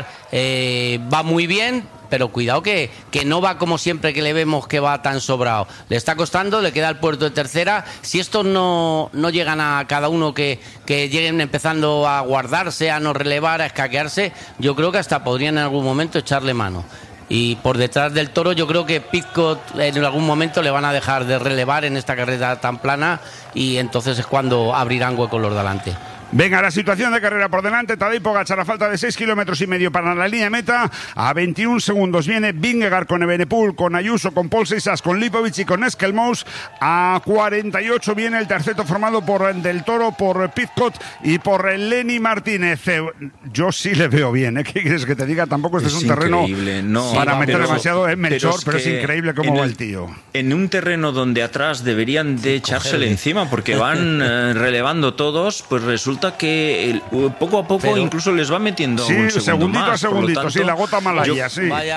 va muy bien, pero cuidado que no va como siempre que le vemos que va tan sobrado. Le está costando, le queda el puerto de tercera. Si estos no llegan a cada uno que lleguen empezando a guardarse, a no relevar, a escaquearse, yo creo que hasta podrían en algún momento echarle mano. Y por detrás del Toro yo creo que Pidcock en algún momento le van a dejar de relevar en esta carrera tan plana y entonces es cuando abrirán hueco los de delante. Venga, la situación de carrera por delante. Tadej Pogačar a falta de 6 kilómetros y medio para la línea de meta. A 21 segundos viene Vingegaard con Evenepoel, con Ayuso, con Paul Seixas, con Lipovic y con Esquelmós. A 48 viene el terceto formado por Del Toro, por Pidcock y por Lenny Martínez. Yo sí le veo bien, ¿Qué quieres que te diga? Tampoco este es un terreno para meter demasiado en Melchor, pero es increíble cómo va el tío. En un terreno donde atrás deberían de echársele encima porque van relevando todos, pues resulta que poco a poco incluso les va metiendo un segundo más. Segundito, tanto, la gota malaya,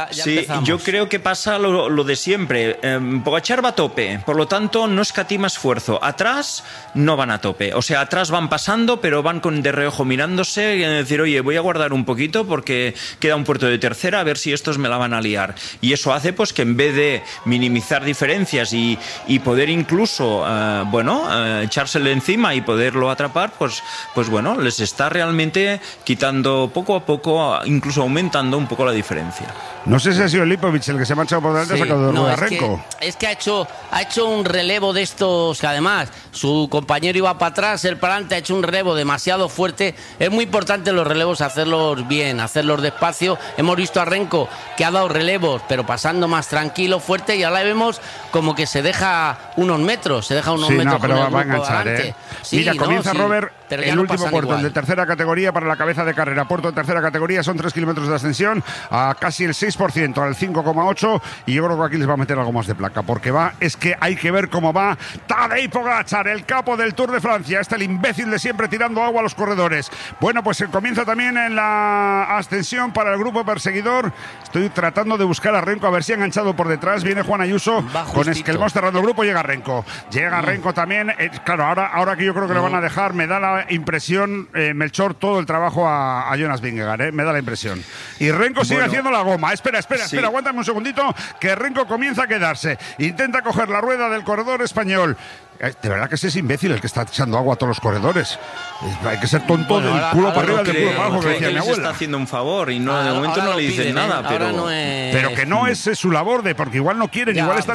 yo creo que pasa lo de siempre. Pogačar va a tope, por lo tanto no escatima esfuerzo. Atrás no van a tope, o sea, atrás van pasando, pero van de reojo mirándose y decir, oye, voy a guardar un poquito porque queda un puerto de tercera, a ver si estos me la van a liar. Y eso hace pues que en vez de minimizar diferencias y poder incluso echársele encima y poderlo atrapar, pues bueno, les está realmente quitando poco a poco, incluso aumentando un poco la diferencia. No sé si ha sido Lipovic el que se ha marchado por delante, ha sacado de rueda a Renko. Es que ha hecho un relevo de estos que además su compañero iba para atrás, él para adelante, ha hecho un relevo demasiado fuerte. Es muy importante los relevos hacerlos bien, hacerlos despacio. Hemos visto a Renko que ha dado relevos, pero pasando más tranquilo, fuerte, y ahora vemos como que se deja unos metros, metros pero va a enganchar, Mira, comienza Robert el último puerto, el de tercera categoría para la cabeza de carrera. Puerto de tercera categoría, son 3 kilómetros de ascensión a casi el 6%, al 5,8%, y yo creo que aquí les va a meter algo más de placa, porque es que hay que ver cómo va Tadej Pogačar, el capo del Tour de Francia, el imbécil de siempre tirando agua a los corredores. Bueno, pues comienza también en la ascensión para el grupo perseguidor. Estoy tratando de buscar a Renko, a ver si ha enganchado por detrás. Viene Juan Ayuso con Esquelmós cerrando el grupo, llega Renko también. Claro, ahora que yo creo que le van a dejar, me da la impresión, Melchor, todo el trabajo a Jonas Vingegaard, me da la impresión. Y Renko sigue haciendo la goma. Espera, aguántame un segundito, que Renko comienza a quedarse. Intenta coger la rueda del corredor español. De verdad que ese es imbécil el que está echando agua a todos los corredores. Hay que ser tonto del culo para arriba, del culo para abajo, que decía mi abuela. Está haciendo un favor y de momento no le dicen nada. Pero que no es su labor, porque igual no quieren,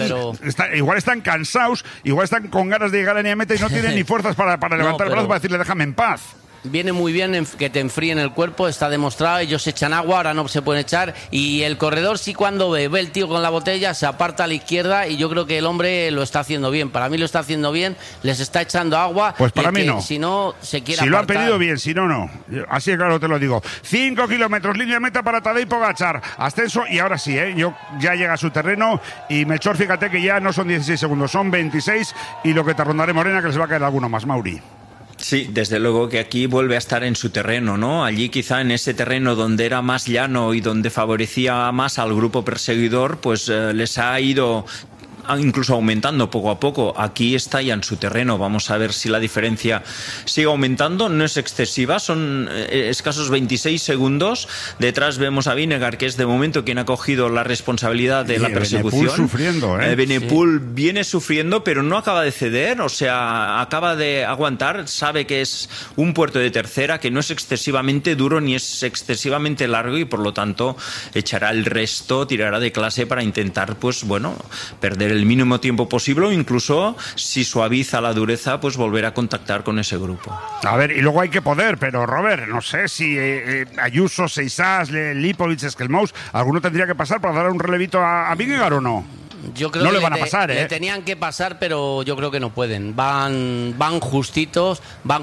igual están cansados, igual están con ganas de llegar a la línea de meta y no tienen ni fuerzas para levantar el brazo para decirle déjame en paz. Viene muy bien que te enfríen el cuerpo, está demostrado, ellos echan agua, ahora no se pueden echar, y el corredor sí cuando ve el tío con la botella, se aparta a la izquierda, y yo creo que el hombre lo está haciendo bien, para mí lo está haciendo bien, les está echando agua. Pues para mí no. Si no, se quiere Si apartar. lo han pedido bien, si no, no. Así de claro te lo digo. 5 kilómetros, línea de meta para Tadej Pogačar, ascenso, y ahora sí, ya llega a su terreno, y Melchor, fíjate que ya no son 16 segundos, son 26, y lo que te rondaré, Morena, que les va a caer alguno más, Mauri. Sí, desde luego que aquí vuelve a estar en su terreno, ¿no? Allí quizá en ese terreno donde era más llano y donde favorecía más al grupo perseguidor, pues les ha ido incluso aumentando poco a poco. Aquí está ya en su terreno, vamos a ver si la diferencia sigue aumentando, no es excesiva, son escasos 26 segundos, detrás vemos a Vingegaard, que es de momento quien ha cogido la responsabilidad de la persecución. Benepul sufriendo, Benepul viene sufriendo, pero no acaba de ceder, o sea, acaba de aguantar, sabe que es un puerto de tercera, que no es excesivamente duro ni es excesivamente largo, y por lo tanto echará el resto, tirará de clase para intentar, pues bueno, perder el mínimo tiempo posible, o incluso si suaviza la dureza, pues volver a contactar con ese grupo. A ver, y luego hay que poder, pero Robert, no sé si Ayuso, Seixas, Lipovic, Skelmous, alguno tendría que pasar para dar un relevito a Vingegaard, ¿o no? Yo creo no que le van a pasar, le tenían que pasar, pero yo creo que no pueden. Van justitos,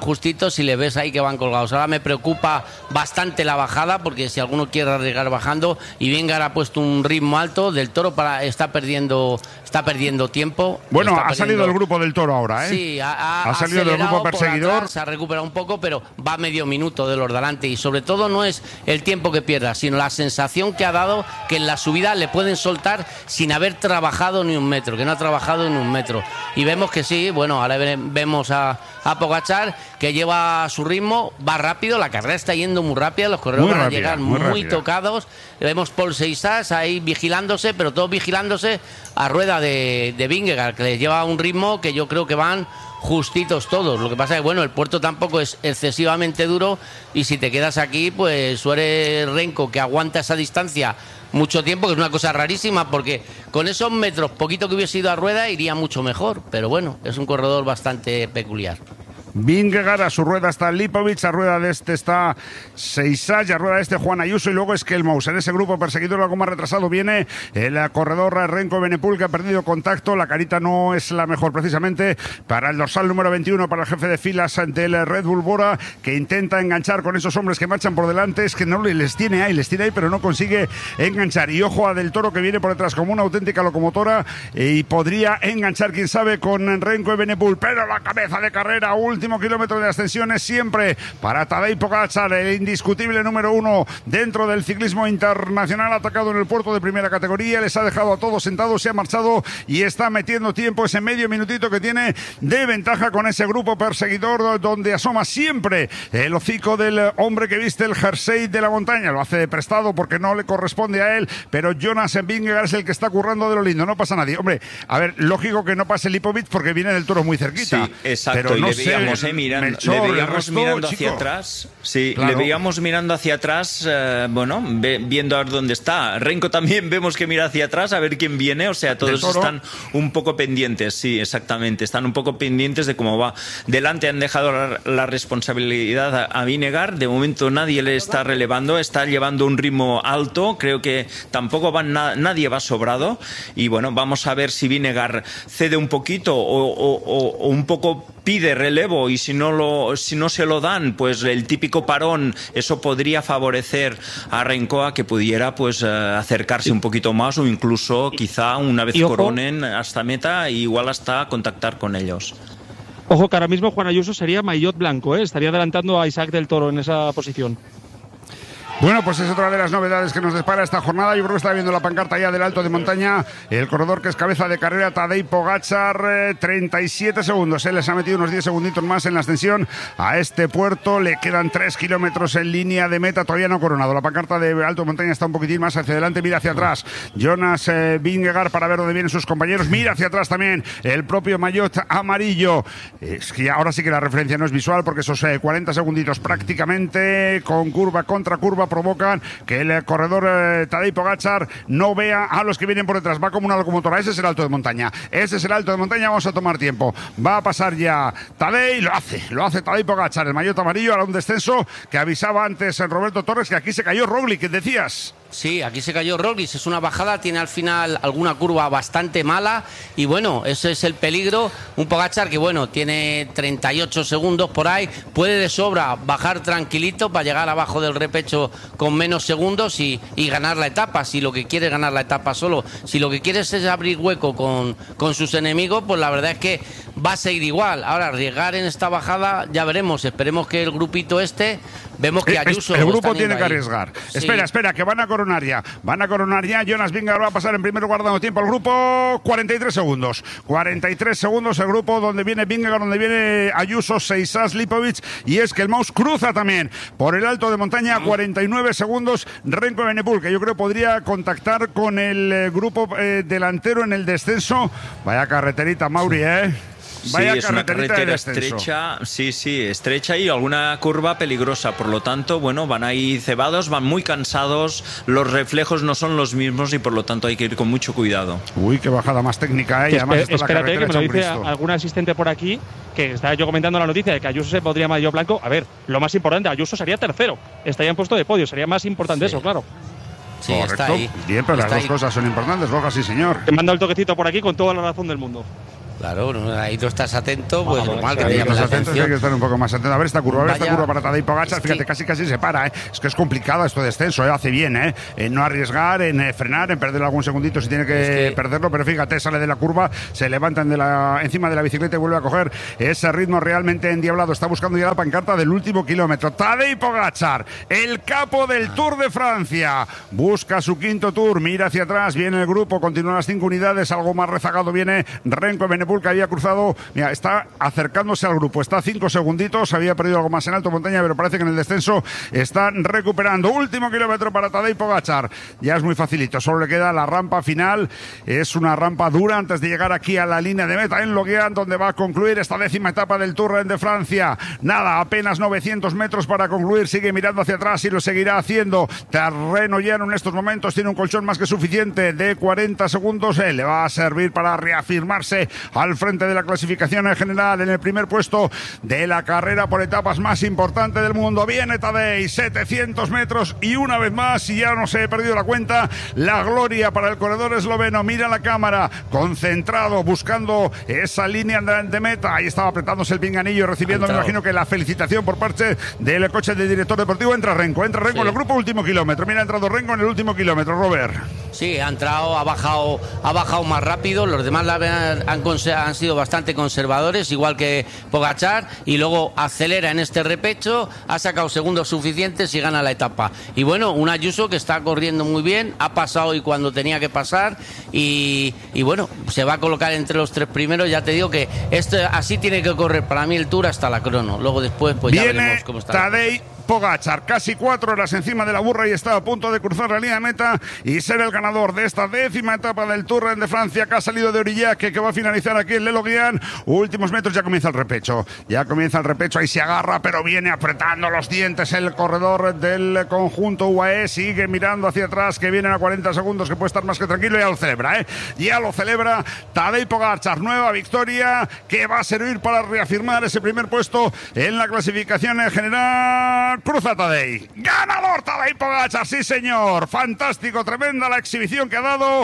y le ves ahí que van colgados. Ahora me preocupa bastante la bajada, porque si alguno quiere arriesgar bajando, y Vingegaard ha puesto un ritmo alto, Del Toro está perdiendo tiempo. Bueno, ha salido del grupo Del Toro ahora, ¿eh? Sí, ha salido del grupo perseguidor. Atrás, se ha recuperado un poco, pero va medio minuto de los de delante, y sobre todo no es el tiempo que pierda, sino la sensación que ha dado que en la subida le pueden soltar sin haber trabajado ni un metro, que no ha trabajado ni un metro. Y vemos que sí, bueno, ahora vemos a Pogačar, que lleva su ritmo, va rápido, la carrera está yendo muy rápida, los corredores van a llegar muy tocados. Vemos Paul Seixas ahí vigilándose, pero todos vigilándose a rueda de Vingegaard, que les lleva un ritmo que yo creo que van justitos todos. Lo que pasa es que, bueno, el puerto tampoco es excesivamente duro, y si te quedas aquí, pues Suárez Renko, que aguanta esa distancia mucho tiempo, que es una cosa rarísima, porque con esos metros, poquito que hubiese ido a rueda, iría mucho mejor, pero bueno, es un corredor bastante peculiar. Vingegaard, a su rueda está Lipovic, a rueda de este está Seixas, y a rueda de este Juan Ayuso, y luego Skelmous. En ese grupo perseguidor algo más retrasado viene el corredor Renko Benepul, que ha perdido contacto. La carita no es la mejor precisamente para el dorsal número 21, para el jefe de filas del Red Bull Bora, que intenta enganchar con esos hombres que marchan por delante. Es que no les tiene ahí, pero no consigue enganchar. Y ojo a Del Toro, que viene por detrás como una auténtica locomotora, y podría enganchar, quién sabe, con Renko y Benepul, pero la cabeza de carrera, último kilómetro de ascensión, es siempre para Tadej Pogačar, el indiscutible número 1 dentro del ciclismo internacional, atacado en el puerto de primera categoría, les ha dejado a todos sentados, se ha marchado y está metiendo tiempo, ese medio minutito que tiene de ventaja con ese grupo perseguidor, donde asoma siempre el hocico del hombre que viste el jersey de la montaña. Lo hace de prestado porque no le corresponde a él, pero Jonas Vingegaard es el que está currando de lo lindo, no pasa nadie. Hombre, a ver, lógico que no pase Lipovic porque viene Del Toro muy cerquita. Sí, exacto, pero no y le sé, veíamos mirando, Melchor, le veíamos mirando chico, hacia atrás. Sí, claro. Le veíamos mirando hacia atrás, bueno, viendo a ver dónde está. Renko también vemos que mira hacia atrás a ver quién viene, o sea, todos están un poco pendientes, sí, exactamente, están un poco pendientes de cómo va. Delante han dejado la responsabilidad a Vingegaard, de momento nadie le está relevando, está llevando un ritmo alto, creo que tampoco nadie va sobrado, y bueno, vamos a ver si Vingegaard cede un poquito o un poco pide relevo, y si no se lo dan, pues el típico parón, eso podría favorecer a Renko a que pudiera pues acercarse un poquito más, o incluso quizá una vez coronen hasta meta, e igual hasta contactar con ellos. Ojo que ahora mismo Juan Ayuso sería maillot blanco, estaría adelantando a Isaac Del Toro en esa posición. Bueno, pues es otra de las novedades que nos depara esta jornada. Yo creo que está viendo la pancarta ya del Alto de Montaña el corredor que es cabeza de carrera, Tadej Pogačar, 37 segundos. Él les ha metido unos 10 segunditos más en la ascensión a este puerto. Le quedan 3 kilómetros en línea de meta, todavía no coronado. La pancarta de Alto de Montaña está un poquitín más hacia adelante, mira hacia atrás Jonas Vingegaard para ver dónde vienen sus compañeros. Mira hacia atrás también el propio maillot amarillo. Es que ahora sí que la referencia no es visual, porque esos 40 segunditos prácticamente, con curva contra curva, provocan que el corredor Tadej Pogačar no vea a los que vienen por detrás. Va como una locomotora. Ese es el alto de montaña. Vamos a tomar tiempo. Va a pasar ya Tadej. Lo hace Tadej Pogačar. El maillot amarillo, ahora un descenso que avisaba antes Roberto Torres que aquí se cayó Roglic, ¿qué decías? Sí, aquí se cayó Roglic, es una bajada, tiene al final alguna curva bastante mala y bueno, ese es el peligro. Un Pogačar que bueno, tiene 38 segundos por ahí, puede de sobra bajar tranquilito para llegar abajo del repecho con menos segundos y ganar la etapa, si lo que quiere es ganar la etapa solo. Si lo que quiere es abrir hueco con sus enemigos, pues la verdad es que va a seguir igual. Ahora, arriesgar en esta bajada, ya veremos, esperemos que el grupito vemos que Ayuso... El grupo tiene que arriesgar. Sí. Espera, que van a coronar ya. Jonas Vingegaard va a pasar en primer lugar dando tiempo al grupo. 43 segundos. 43 segundos el grupo donde viene Vingegaard, donde viene Ayuso, Seisas, Lipovic. Y es que el Mouse cruza también por el alto de montaña. 49 segundos. Remco Evenepoel, que yo creo podría contactar con el grupo delantero en el descenso. Vaya carreterita, Mauri, Vaya, sí, es una carretera estrecha, estrecha y alguna curva peligrosa, por lo tanto, bueno, van ahí cebados, van muy cansados, los reflejos no son los mismos y por lo tanto hay que ir con mucho cuidado. Uy, qué bajada más técnica, y además está espérate, la que me lo dice algún asistente por aquí, que estaba yo comentando la noticia de que Ayuso se podría maillot blanco. A ver, lo más importante, Ayuso sería tercero, estaría en puesto de podio, sería más importante eso, claro. Sí, correcto. Está ahí. Bien, pero está las ahí. dos cosas son importantes, Borja, sí señor. Te manda el toquecito por aquí con toda la razón del mundo. Claro, ahí tú estás atento, pues normal que te Hay llame la atención. Hay que estar un poco más atento. A ver esta curva, para Tadej Pogačar. Es Fíjate, casi se para, Es que es complicado esto de descenso, Hace bien, En no arriesgar, en frenar, en perder algún segundito si tiene que perderlo, pero fíjate, sale de la curva, se levantan encima de la bicicleta y vuelve a coger ese ritmo realmente endiablado. Está buscando ya la pancarta del último kilómetro. Tadej Pogačar, el capo del Tour de Francia, busca su quinto Tour, mira hacia atrás, viene el grupo, continúan las 5 unidades, algo más rezagado viene Remco Evenepoel, que había cruzado. Mira, está acercándose al grupo, está a 5 segunditos, había perdido algo más en alto montaña, pero parece que en el descenso están recuperando. Último kilómetro para Tadej Pogačar, ya es muy facilito, solo le queda la rampa final, es una rampa dura antes de llegar aquí a la línea de meta en Loguean, donde va a concluir esta 10ª etapa del Tour de Francia. Nada, apenas 900 metros para concluir, sigue mirando hacia atrás y lo seguirá haciendo. Terreno llano en estos momentos, tiene un colchón más que suficiente de 40 segundos, le va a servir para reafirmarse al frente de la clasificación en general, en el primer puesto de la carrera por etapas más importante del mundo. Viene Tadej, 700 metros y una vez más, y ya no se he perdido la cuenta, la gloria para el corredor esloveno. Mira la cámara, concentrado, buscando esa línea de meta. Ahí estaba apretándose el pinganillo, recibiendo, me imagino que la felicitación por parte del coche del director deportivo. Entra Renko en el grupo último kilómetro. Mira, ha entrado Renko en el último kilómetro, Robert. Sí, ha entrado, ha bajado más rápido. Los demás han sido bastante conservadores, igual que Pogačar, y luego acelera en este repecho, ha sacado segundos suficientes y gana la etapa. Y bueno, un Ayuso que está corriendo muy bien, ha pasado y cuando tenía que pasar, y bueno, se va a colocar entre los 3 primeros. Ya te digo que así tiene que correr para mí el Tour hasta la crono. Luego después pues ya veremos cómo está. Tadej Pogačar, casi 4 horas encima de la burra y está a punto de cruzar la línea de meta y ser el ganador de esta 10ª etapa del Tour de Francia, que ha salido de Aurillac, que va a finalizar aquí en Le Loguean. Últimos metros, ya comienza el repecho, ahí se agarra, pero viene apretando los dientes el corredor del conjunto UAE, sigue mirando hacia atrás, que vienen a 40 segundos, que puede estar más que tranquilo, y ya lo celebra Tadej Pogačar, nueva victoria que va a servir para reafirmar ese primer puesto en la clasificación en general. Cruza Tadej, ganador Tadej Pogačar, sí señor, fantástico, tremenda la exhibición que ha dado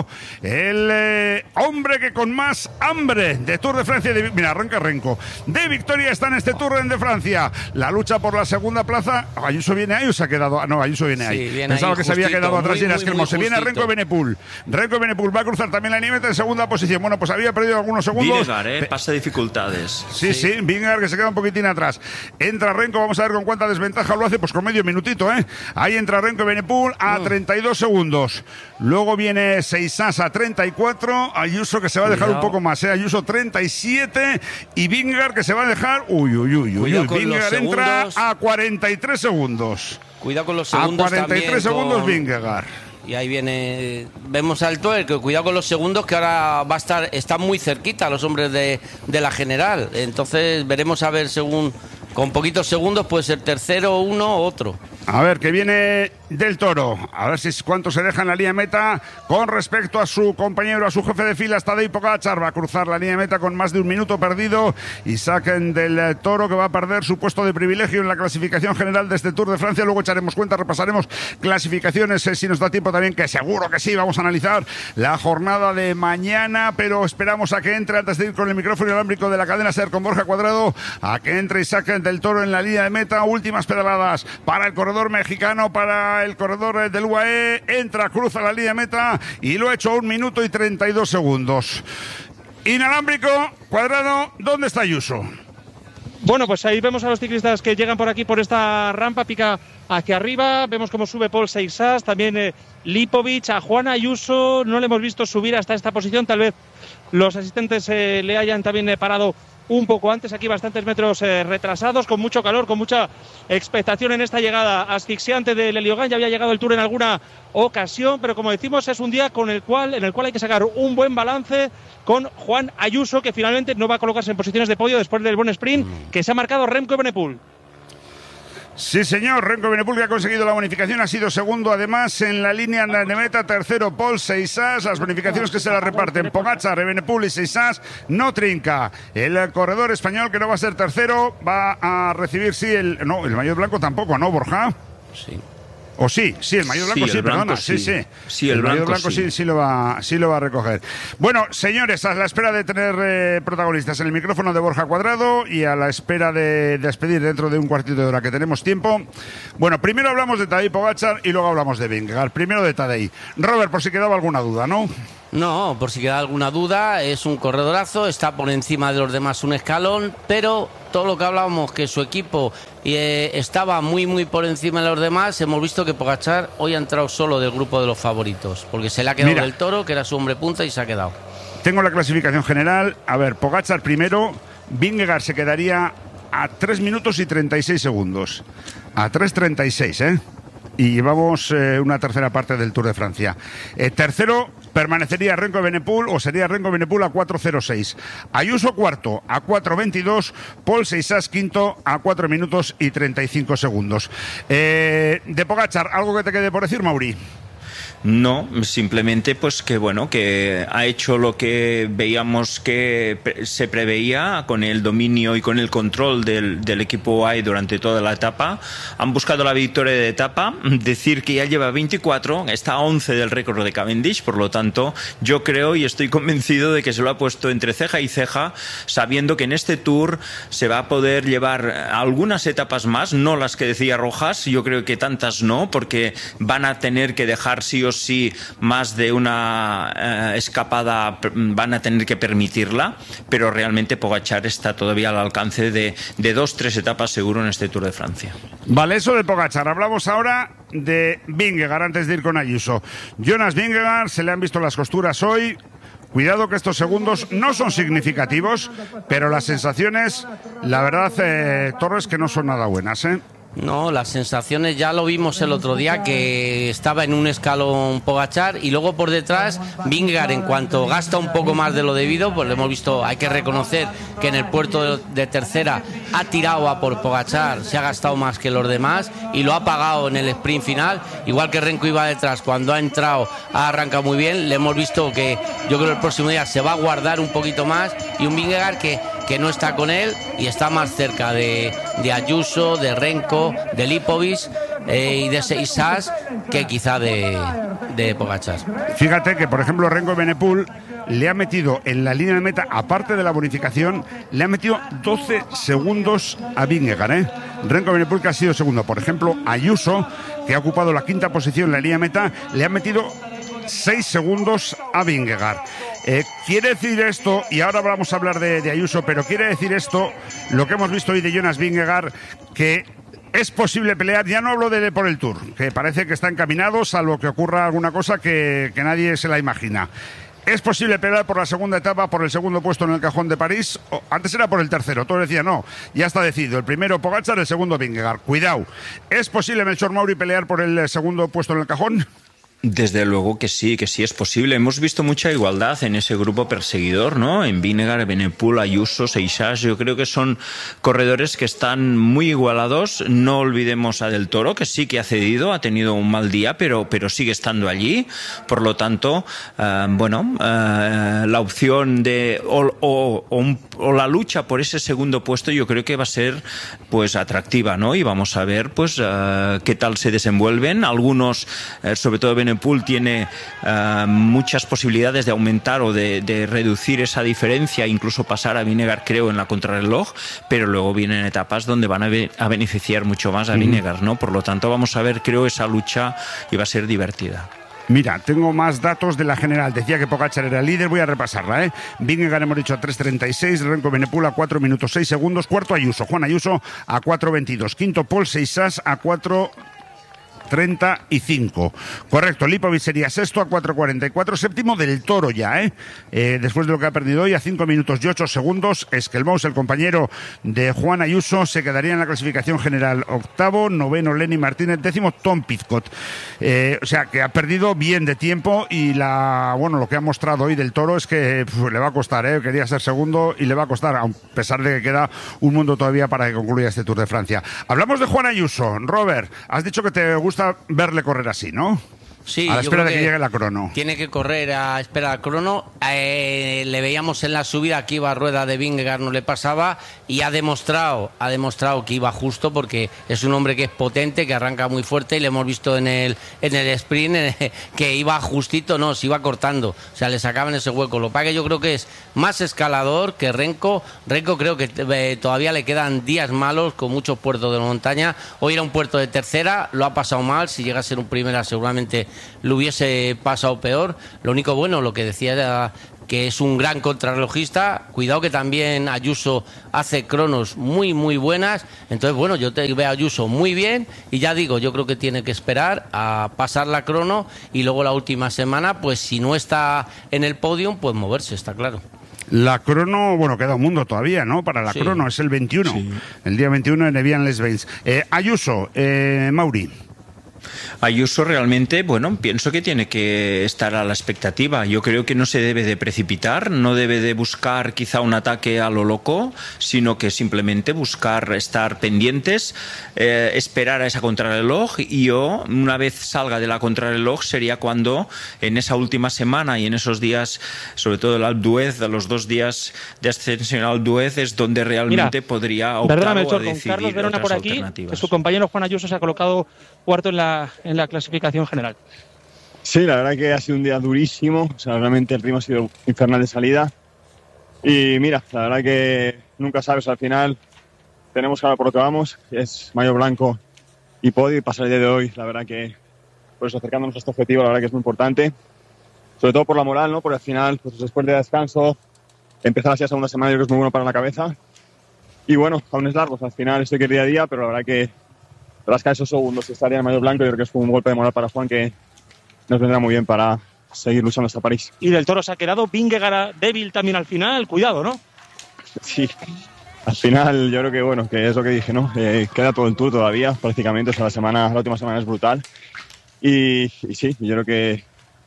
el hombre que con más hambre de Tour de Francia, mira, arranca Renko, de victoria está en este Tour de Francia. La lucha por la segunda plaza, Ayuso viene ahí o se ha quedado, no, Ayuso viene ahí, pensaba que se había quedado atrás y era que se viene Renko Evenepoel va a cruzar también la límite en segunda posición. Bueno, pues había perdido algunos segundos. Vingegaard, pasa dificultades. Sí, Vingegaard, que se queda un poquitín atrás. Entra Renko, vamos a ver con cuánta desventaja lo hace, pues con medio minutito, Ahí entra Remco Evenepoel a 32 segundos. Luego viene Seisas a 34, Ayuso que se va a dejar un poco más, Ayuso 37 y Vingegaard que se va a dejar, Vingegaard entra a 43 segundos. Cuidado con los segundos. A 43 también segundos Vingegaard. Y ahí viene, vemos al Tour, que cuidado con los segundos, que ahora va a estar, están muy cerquita los hombres de la general. Entonces veremos a ver, según, con poquitos segundos puede ser tercero uno o otro. A ver, que viene del Toro. A ver si cuánto se deja en la línea de meta con respecto a su compañero, a su jefe de filas, Tadej Pogačar. Va a cruzar la línea de meta con más de un minuto perdido y saquen del Toro, que va a perder su puesto de privilegio en la clasificación general de este Tour de Francia. Luego echaremos cuenta, repasaremos clasificaciones, si nos da tiempo también, que seguro que sí. Vamos a analizar la jornada de mañana, pero esperamos a que entre, antes de ir con el micrófono inalámbrico de la cadena SER con Borja Cuadrado, a que entre y saquen del Toro en la línea de meta. Últimas pedaladas para el corredor mexicano, para el corredor del UAE. Entra, cruza la línea de meta y lo ha hecho a 1 minuto y 32 segundos. Inalámbrico, Cuadrado, ¿dónde está Ayuso? Bueno, pues ahí vemos a los ciclistas que llegan por aquí, por esta rampa, pica hacia arriba. Vemos cómo sube Paul Seixas, también Lipovic. A Juan Ayuso no le hemos visto subir hasta esta posición. Tal vez los asistentes le hayan también parado un poco antes, aquí bastantes metros retrasados, con mucho calor, con mucha expectación en esta llegada asfixiante del Eliogán. Ya había llegado el Tour en alguna ocasión, pero como decimos, es un día en el cual hay que sacar un buen balance con Juan Ayuso, que finalmente no va a colocarse en posiciones de podio después del buen sprint que se ha marcado Remco Evenepoel. Sí, señor, Remco Evenepoel, que ha conseguido la bonificación, ha sido segundo además en la línea de meta, tercero Paul Seixas. Las bonificaciones que se las reparten Pogačar, Evenepoel y Seixas no trinca. El corredor español, que no va a ser tercero, va a recibir, el maillot blanco tampoco, ¿no, Borja? Sí. O sí, el maillot blanco sí, perdona. Sí, el maillot blanco sí lo va a recoger. Bueno, señores, a la espera de tener protagonistas en el micrófono de Borja Cuadrado y a la espera de despedir dentro de un cuartito de hora que tenemos tiempo. Bueno, primero hablamos de Tadej Pogačar y luego hablamos de Vingegaard. Primero de Tadej. Robert, por si quedaba alguna duda, ¿no? No, por si queda alguna duda, es un corredorazo, está por encima de los demás un escalón, pero todo lo que hablábamos, que su equipo estaba muy por encima de los demás, hemos visto que Pogačar hoy ha entrado solo del grupo de los favoritos, porque se le ha quedado del Toro, que era su hombre punta, y se ha quedado. Tengo la clasificación general. A ver, Pogačar primero, Vingegaard se quedaría a 3 minutos y 36 segundos. A 3:36, y llevamos una tercera parte del Tour de Francia. Tercero permanecería Remco Evenepoel, o sería Remco Evenepoel a 4:06. Ayuso cuarto a 4:22. Paul Seixas quinto a 4 minutos y 35 segundos. De Pogačar, ¿algo que te quede por decir, Mauri? No, simplemente pues que ha hecho lo que veíamos que se preveía, con el dominio y con el control del equipo UAE durante toda la etapa. Han buscado la victoria de etapa, decir que ya lleva 24, está a 11 del récord de Cavendish, por lo tanto yo creo y estoy convencido de que se lo ha puesto entre ceja y ceja, sabiendo que en este Tour se va a poder llevar algunas etapas más, no las que decía Rojas, yo creo que tantas no, porque van a tener que dejar sí o sí más de una escapada, van a tener que permitirla, pero realmente Pogačar está todavía al alcance de 2-3 etapas seguro en este Tour de Francia. Vale, eso de Pogačar. Hablamos ahora de Vingegaard antes de ir con Ayuso. Jonas Vingegaard, se le han visto las costuras hoy. Cuidado que estos segundos no son significativos, pero las sensaciones, la verdad, Torres, que no son nada buenas, No, las sensaciones ya lo vimos el otro día, que estaba en un escalón Pogačar y luego por detrás Vingegaard, en cuanto gasta un poco más de lo debido, pues lo hemos visto, hay que reconocer que en el puerto de tercera ha tirado a por Pogačar, se ha gastado más que los demás y lo ha pagado en el sprint final, igual que Remco iba detrás, cuando ha entrado ha arrancado muy bien, le hemos visto que yo creo que el próximo día se va a guardar un poquito más, y un Vingegaard que no está con él y está más cerca de Ayuso, de Remco, de Lipovic y de Seixas que quizá de Pogačar. Fíjate que, por ejemplo, Remco Evenepoel le ha metido en la línea de meta, aparte de la bonificación, le ha metido 12 segundos a Vingegaard, Remco Evenepoel, que ha sido segundo. Por ejemplo, Ayuso, que ha ocupado la quinta posición en la línea de meta, le ha metido 6 segundos a Vingegaard. Quiere decir esto, y ahora vamos a hablar de Ayuso, pero quiere decir esto, lo que hemos visto hoy de Jonas Vingegaard, que es posible pelear, ya no hablo por el Tour, que parece que está encaminado, salvo que ocurra alguna cosa que nadie se la imagina. ¿Es posible pelear por la segunda etapa, por el segundo puesto en el cajón de París? Antes era por el tercero, todo decía no, ya está decidido. El primero Pogačar, el segundo Vingegaard. Cuidado, ¿es posible, Melchor Mauri, pelear por el segundo puesto en el cajón? Desde luego que sí es posible. Hemos visto mucha igualdad en ese grupo perseguidor, ¿no? En Vinegar, Evenepoel, Ayuso, Seixas. Yo creo que son corredores que están muy igualados. No olvidemos a Del Toro, que sí que ha cedido, ha tenido un mal día, pero sigue estando allí. Por lo tanto, la opción de o la lucha por ese segundo puesto, yo creo que va a ser pues atractiva, ¿no? Y vamos a ver pues qué tal se desenvuelven. Algunos, sobre todo Evenepoel, tiene muchas posibilidades de aumentar o de reducir esa diferencia, incluso pasar a Vinegar, creo, en la contrarreloj, pero luego vienen etapas donde van a beneficiar mucho más a Vinegar, ¿no? Por lo tanto, vamos a ver, creo, esa lucha y va a ser divertida. Mira, tengo más datos de la general. Decía que Pogačar era el líder, voy a repasarla, ¿eh? Vingegaard hemos dicho a 3.36, Renko Evenepoel a 4 minutos 6 segundos, cuarto Ayuso, Juan Ayuso a 4.22, quinto Paul Seixas a 4.35. Correcto, Lipovic sería sexto a 4.44, séptimo Del Toro ya, después de lo que ha perdido hoy a 5 minutos y 8 segundos. Esquelmous, el compañero de Juan Ayuso, se quedaría en la clasificación general octavo, noveno Lenny Martínez, décimo Tom Pidcock. O sea que ha perdido bien de tiempo y lo que ha mostrado hoy Del Toro es que le va a costar, quería ser segundo y le va a costar, a pesar de que queda un mundo todavía para que concluya este Tour de Francia. Hablamos de Juan Ayuso. Robert, has dicho que te gusta verle correr así, ¿no? Sí, a la espera de que llegue la crono. Tiene que correr a espera de la crono. Le veíamos en la subida que iba a rueda de Vingegaard, no le pasaba, y ha demostrado que iba justo, porque es un hombre que es potente, que arranca muy fuerte, y le hemos visto en el sprint que iba justito, no, se iba cortando, o sea, le sacaban ese hueco. Lo que pasa que yo creo que es más escalador que Renko. Renko creo que todavía le quedan días malos con muchos puertos de montaña. Hoy era un puerto de tercera, lo ha pasado mal. Si llega a ser un primera seguramente lo hubiese pasado peor. Lo único bueno, lo que decía era que es un gran contrarrelojista. Cuidado que también Ayuso hace cronos muy muy buenas. Entonces bueno, yo veo a Ayuso muy bien, y ya digo, yo creo que tiene que esperar a pasar la crono y luego la última semana, pues si no está en el podium, pues moverse, está claro. La crono, queda un mundo todavía, ¿no? Para la crono, es el 21, el día 21 en Evian-les-Bains. Ayuso, Mauri. Ayuso realmente, pienso que tiene que estar a la expectativa. Yo creo que no se debe de precipitar, no debe de buscar quizá un ataque a lo loco, sino que simplemente buscar estar pendientes, esperar a esa contrarreloj, y yo, una vez salga de la contrarreloj, sería cuando en esa última semana y en esos días, sobre todo el Alpe d'Huez, los 2 días de ascensión al Alpe d'Huez, es donde realmente podría optar o a decidir Carlos Verona por aquí, que su compañero Juan Ayuso se ha colocado cuarto en la clasificación general. Sí, la verdad que ha sido un día durísimo, o sea, realmente el ritmo ha sido infernal de salida, y mira, la verdad que nunca sabes, al final tenemos claro por lo que vamos, es maillot blanco y podio, y pasar el día de hoy, la verdad que pues acercándonos a este objetivo, la verdad que es muy importante, sobre todo por la moral, ¿no? Porque al final, pues después de descanso, empezar así la segunda semana, yo creo que es muy bueno para la cabeza, y bueno, aún es largo, al final estoy que es día a día, pero la verdad que rascar esos segundos y estar en el maillot blanco, yo creo que es un golpe de moral para Juan que nos vendrá muy bien para seguir luchando hasta París. Y Del Toro se ha quedado, Vingegaard débil también al final, cuidado, ¿no? Sí, al final yo creo que que es lo que dije, ¿no? Queda todo el Tour todavía, prácticamente, o sea, la última semana es brutal, y sí, yo creo que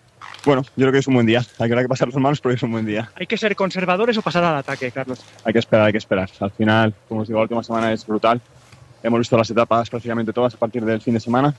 es un buen día. Hay que pasar los manos, pero es un buen día. ¿Hay que ser conservadores o pasar al ataque, Carlos? Hay que esperar. Al final, como os digo, la última semana es brutal. Hemos visto las etapas prácticamente todas a partir del fin de semana,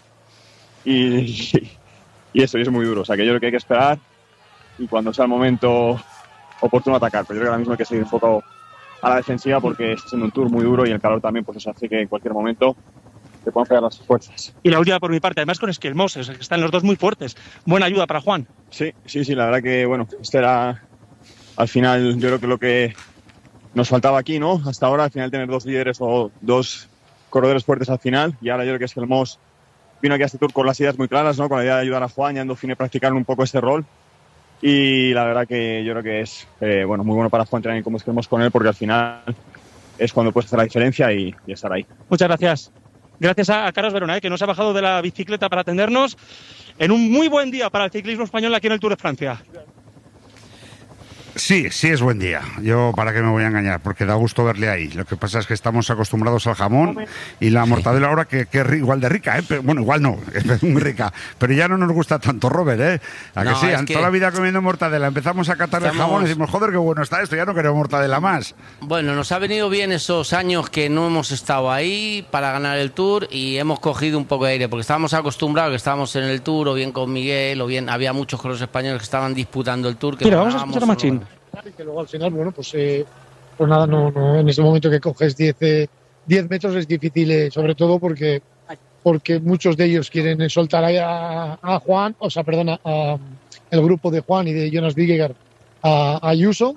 y eso es muy duro. O sea, que yo creo que hay que esperar y cuando sea el momento oportuno atacar. Pero yo creo que ahora mismo hay que seguir enfocado a la defensiva, porque está siendo un Tour muy duro y el calor también, pues eso hace que en cualquier momento te puedan fallar las fuerzas. Y la última por mi parte, además con Esquelmous, que están los dos muy fuertes. Buena ayuda para Juan. Sí, la verdad que este era al final, yo creo que lo que nos faltaba aquí, ¿no? Hasta ahora, al final, tener 2 líderes o 2 corredores fuertes al final, y ahora yo creo que Esquelmous vino aquí a este Tour con las ideas muy claras, ¿no? Con la idea de ayudar a Juan, y ando fin de practicar un poco ese rol, y la verdad que yo creo que es muy bueno para Juan tener como Esquelmous con él, porque al final es cuando puedes hacer la diferencia y estar ahí. Muchas gracias. Gracias a Carlos Verona, que nos ha bajado de la bicicleta para atendernos en un muy buen día para el ciclismo español aquí en el Tour de Francia. Sí es buen día. Yo, ¿para qué me voy a engañar? Porque da gusto verle ahí. Lo que pasa es que estamos acostumbrados al jamón y la mortadela ahora que es igual de rica, ¿eh? Pero, bueno, igual no, es muy rica. Pero ya no nos gusta tanto, Robert, ¿eh? ¿A que sí? Toda la vida comiendo mortadela. Empezamos a catar el jamón y decimos, joder, qué bueno está esto, ya no queremos mortadela más. Bueno, nos ha venido bien esos años que no hemos estado ahí para ganar el Tour y hemos cogido un poco de aire, porque estábamos acostumbrados que estábamos en el Tour, o bien con Miguel, o bien había muchos con los españoles que estaban disputando el Tour. Mira, vamos a escuchar a Machín. Y que luego al final, bueno, pues nada, no en ese momento que coges 10 metros es difícil, sobre todo porque muchos de ellos quieren soltar a Juan, o sea, perdona, a el grupo de Juan y de Jonas Vingegaard a Ayuso,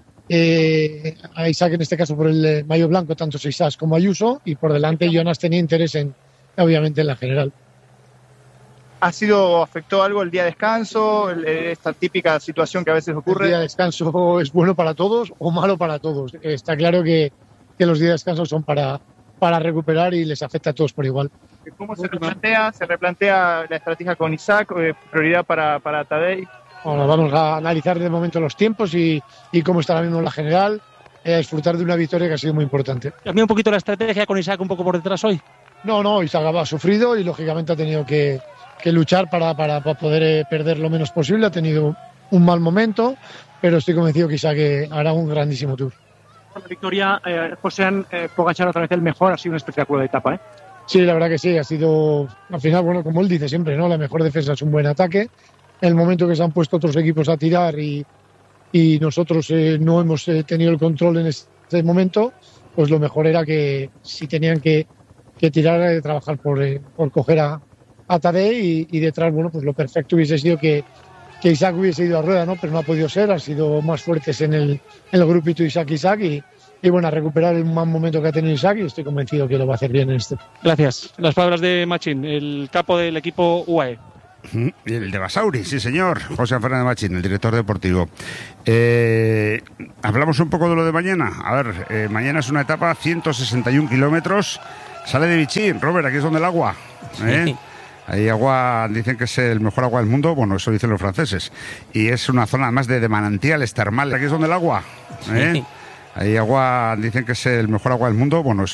a Isaac en este caso por el maillot blanco, tanto Isaac como Ayuso, y por delante Jonas tenía interés obviamente en la general. ¿Afectó algo el día de descanso? Esta típica situación que a veces ocurre. El día de descanso es bueno para todos o malo para todos. Está claro que los días de descanso son para recuperar y les afecta a todos por igual. ¿Cómo se replantea la estrategia con Isaac? ¿Prioridad para Tadej? Bueno, vamos a analizar de momento los tiempos y cómo está ahora mismo la general, a disfrutar de una victoria que ha sido muy importante. ¿Cambia un poquito la estrategia con Isaac un poco por detrás hoy? No, Isaac ha sufrido y lógicamente ha tenido que luchar para poder perder lo menos posible. Ha tenido un mal momento, pero estoy convencido que Isaac hará un grandísimo Tour. La victoria, José Pogačar otra vez el mejor, ha sido un espectáculo de etapa, ¿eh? Sí, la verdad que sí, ha sido, al final, bueno, como él dice siempre, ¿no? La mejor defensa es un buen ataque. En el momento que se han puesto otros equipos a tirar y nosotros no hemos tenido el control en este momento, pues lo mejor era que si tenían que tirar, trabajar por coger a Tadej y detrás, bueno, pues lo perfecto hubiese sido que Isaac hubiese ido a rueda, ¿no? Pero no ha podido ser, han sido más fuertes en el grupito Isaac y bueno, a recuperar el mal momento que ha tenido Isaac y estoy convencido que lo va a hacer bien en este. Gracias. Las palabras de Machín, el capo del equipo UAE. El de Basauri, sí señor, José Fernández Machín, el director deportivo. Hablamos un poco de lo de mañana. A ver, mañana es una etapa 161 kilómetros, sale de Vichy. Robert, aquí es donde el agua, ¿eh? Hay agua, dicen que es el mejor agua del mundo, bueno, eso dicen los franceses, y es una zona además de manantiales termales. Aquí es donde el agua, ¿eh? Hay agua, dicen que es el mejor agua del mundo, bueno, eso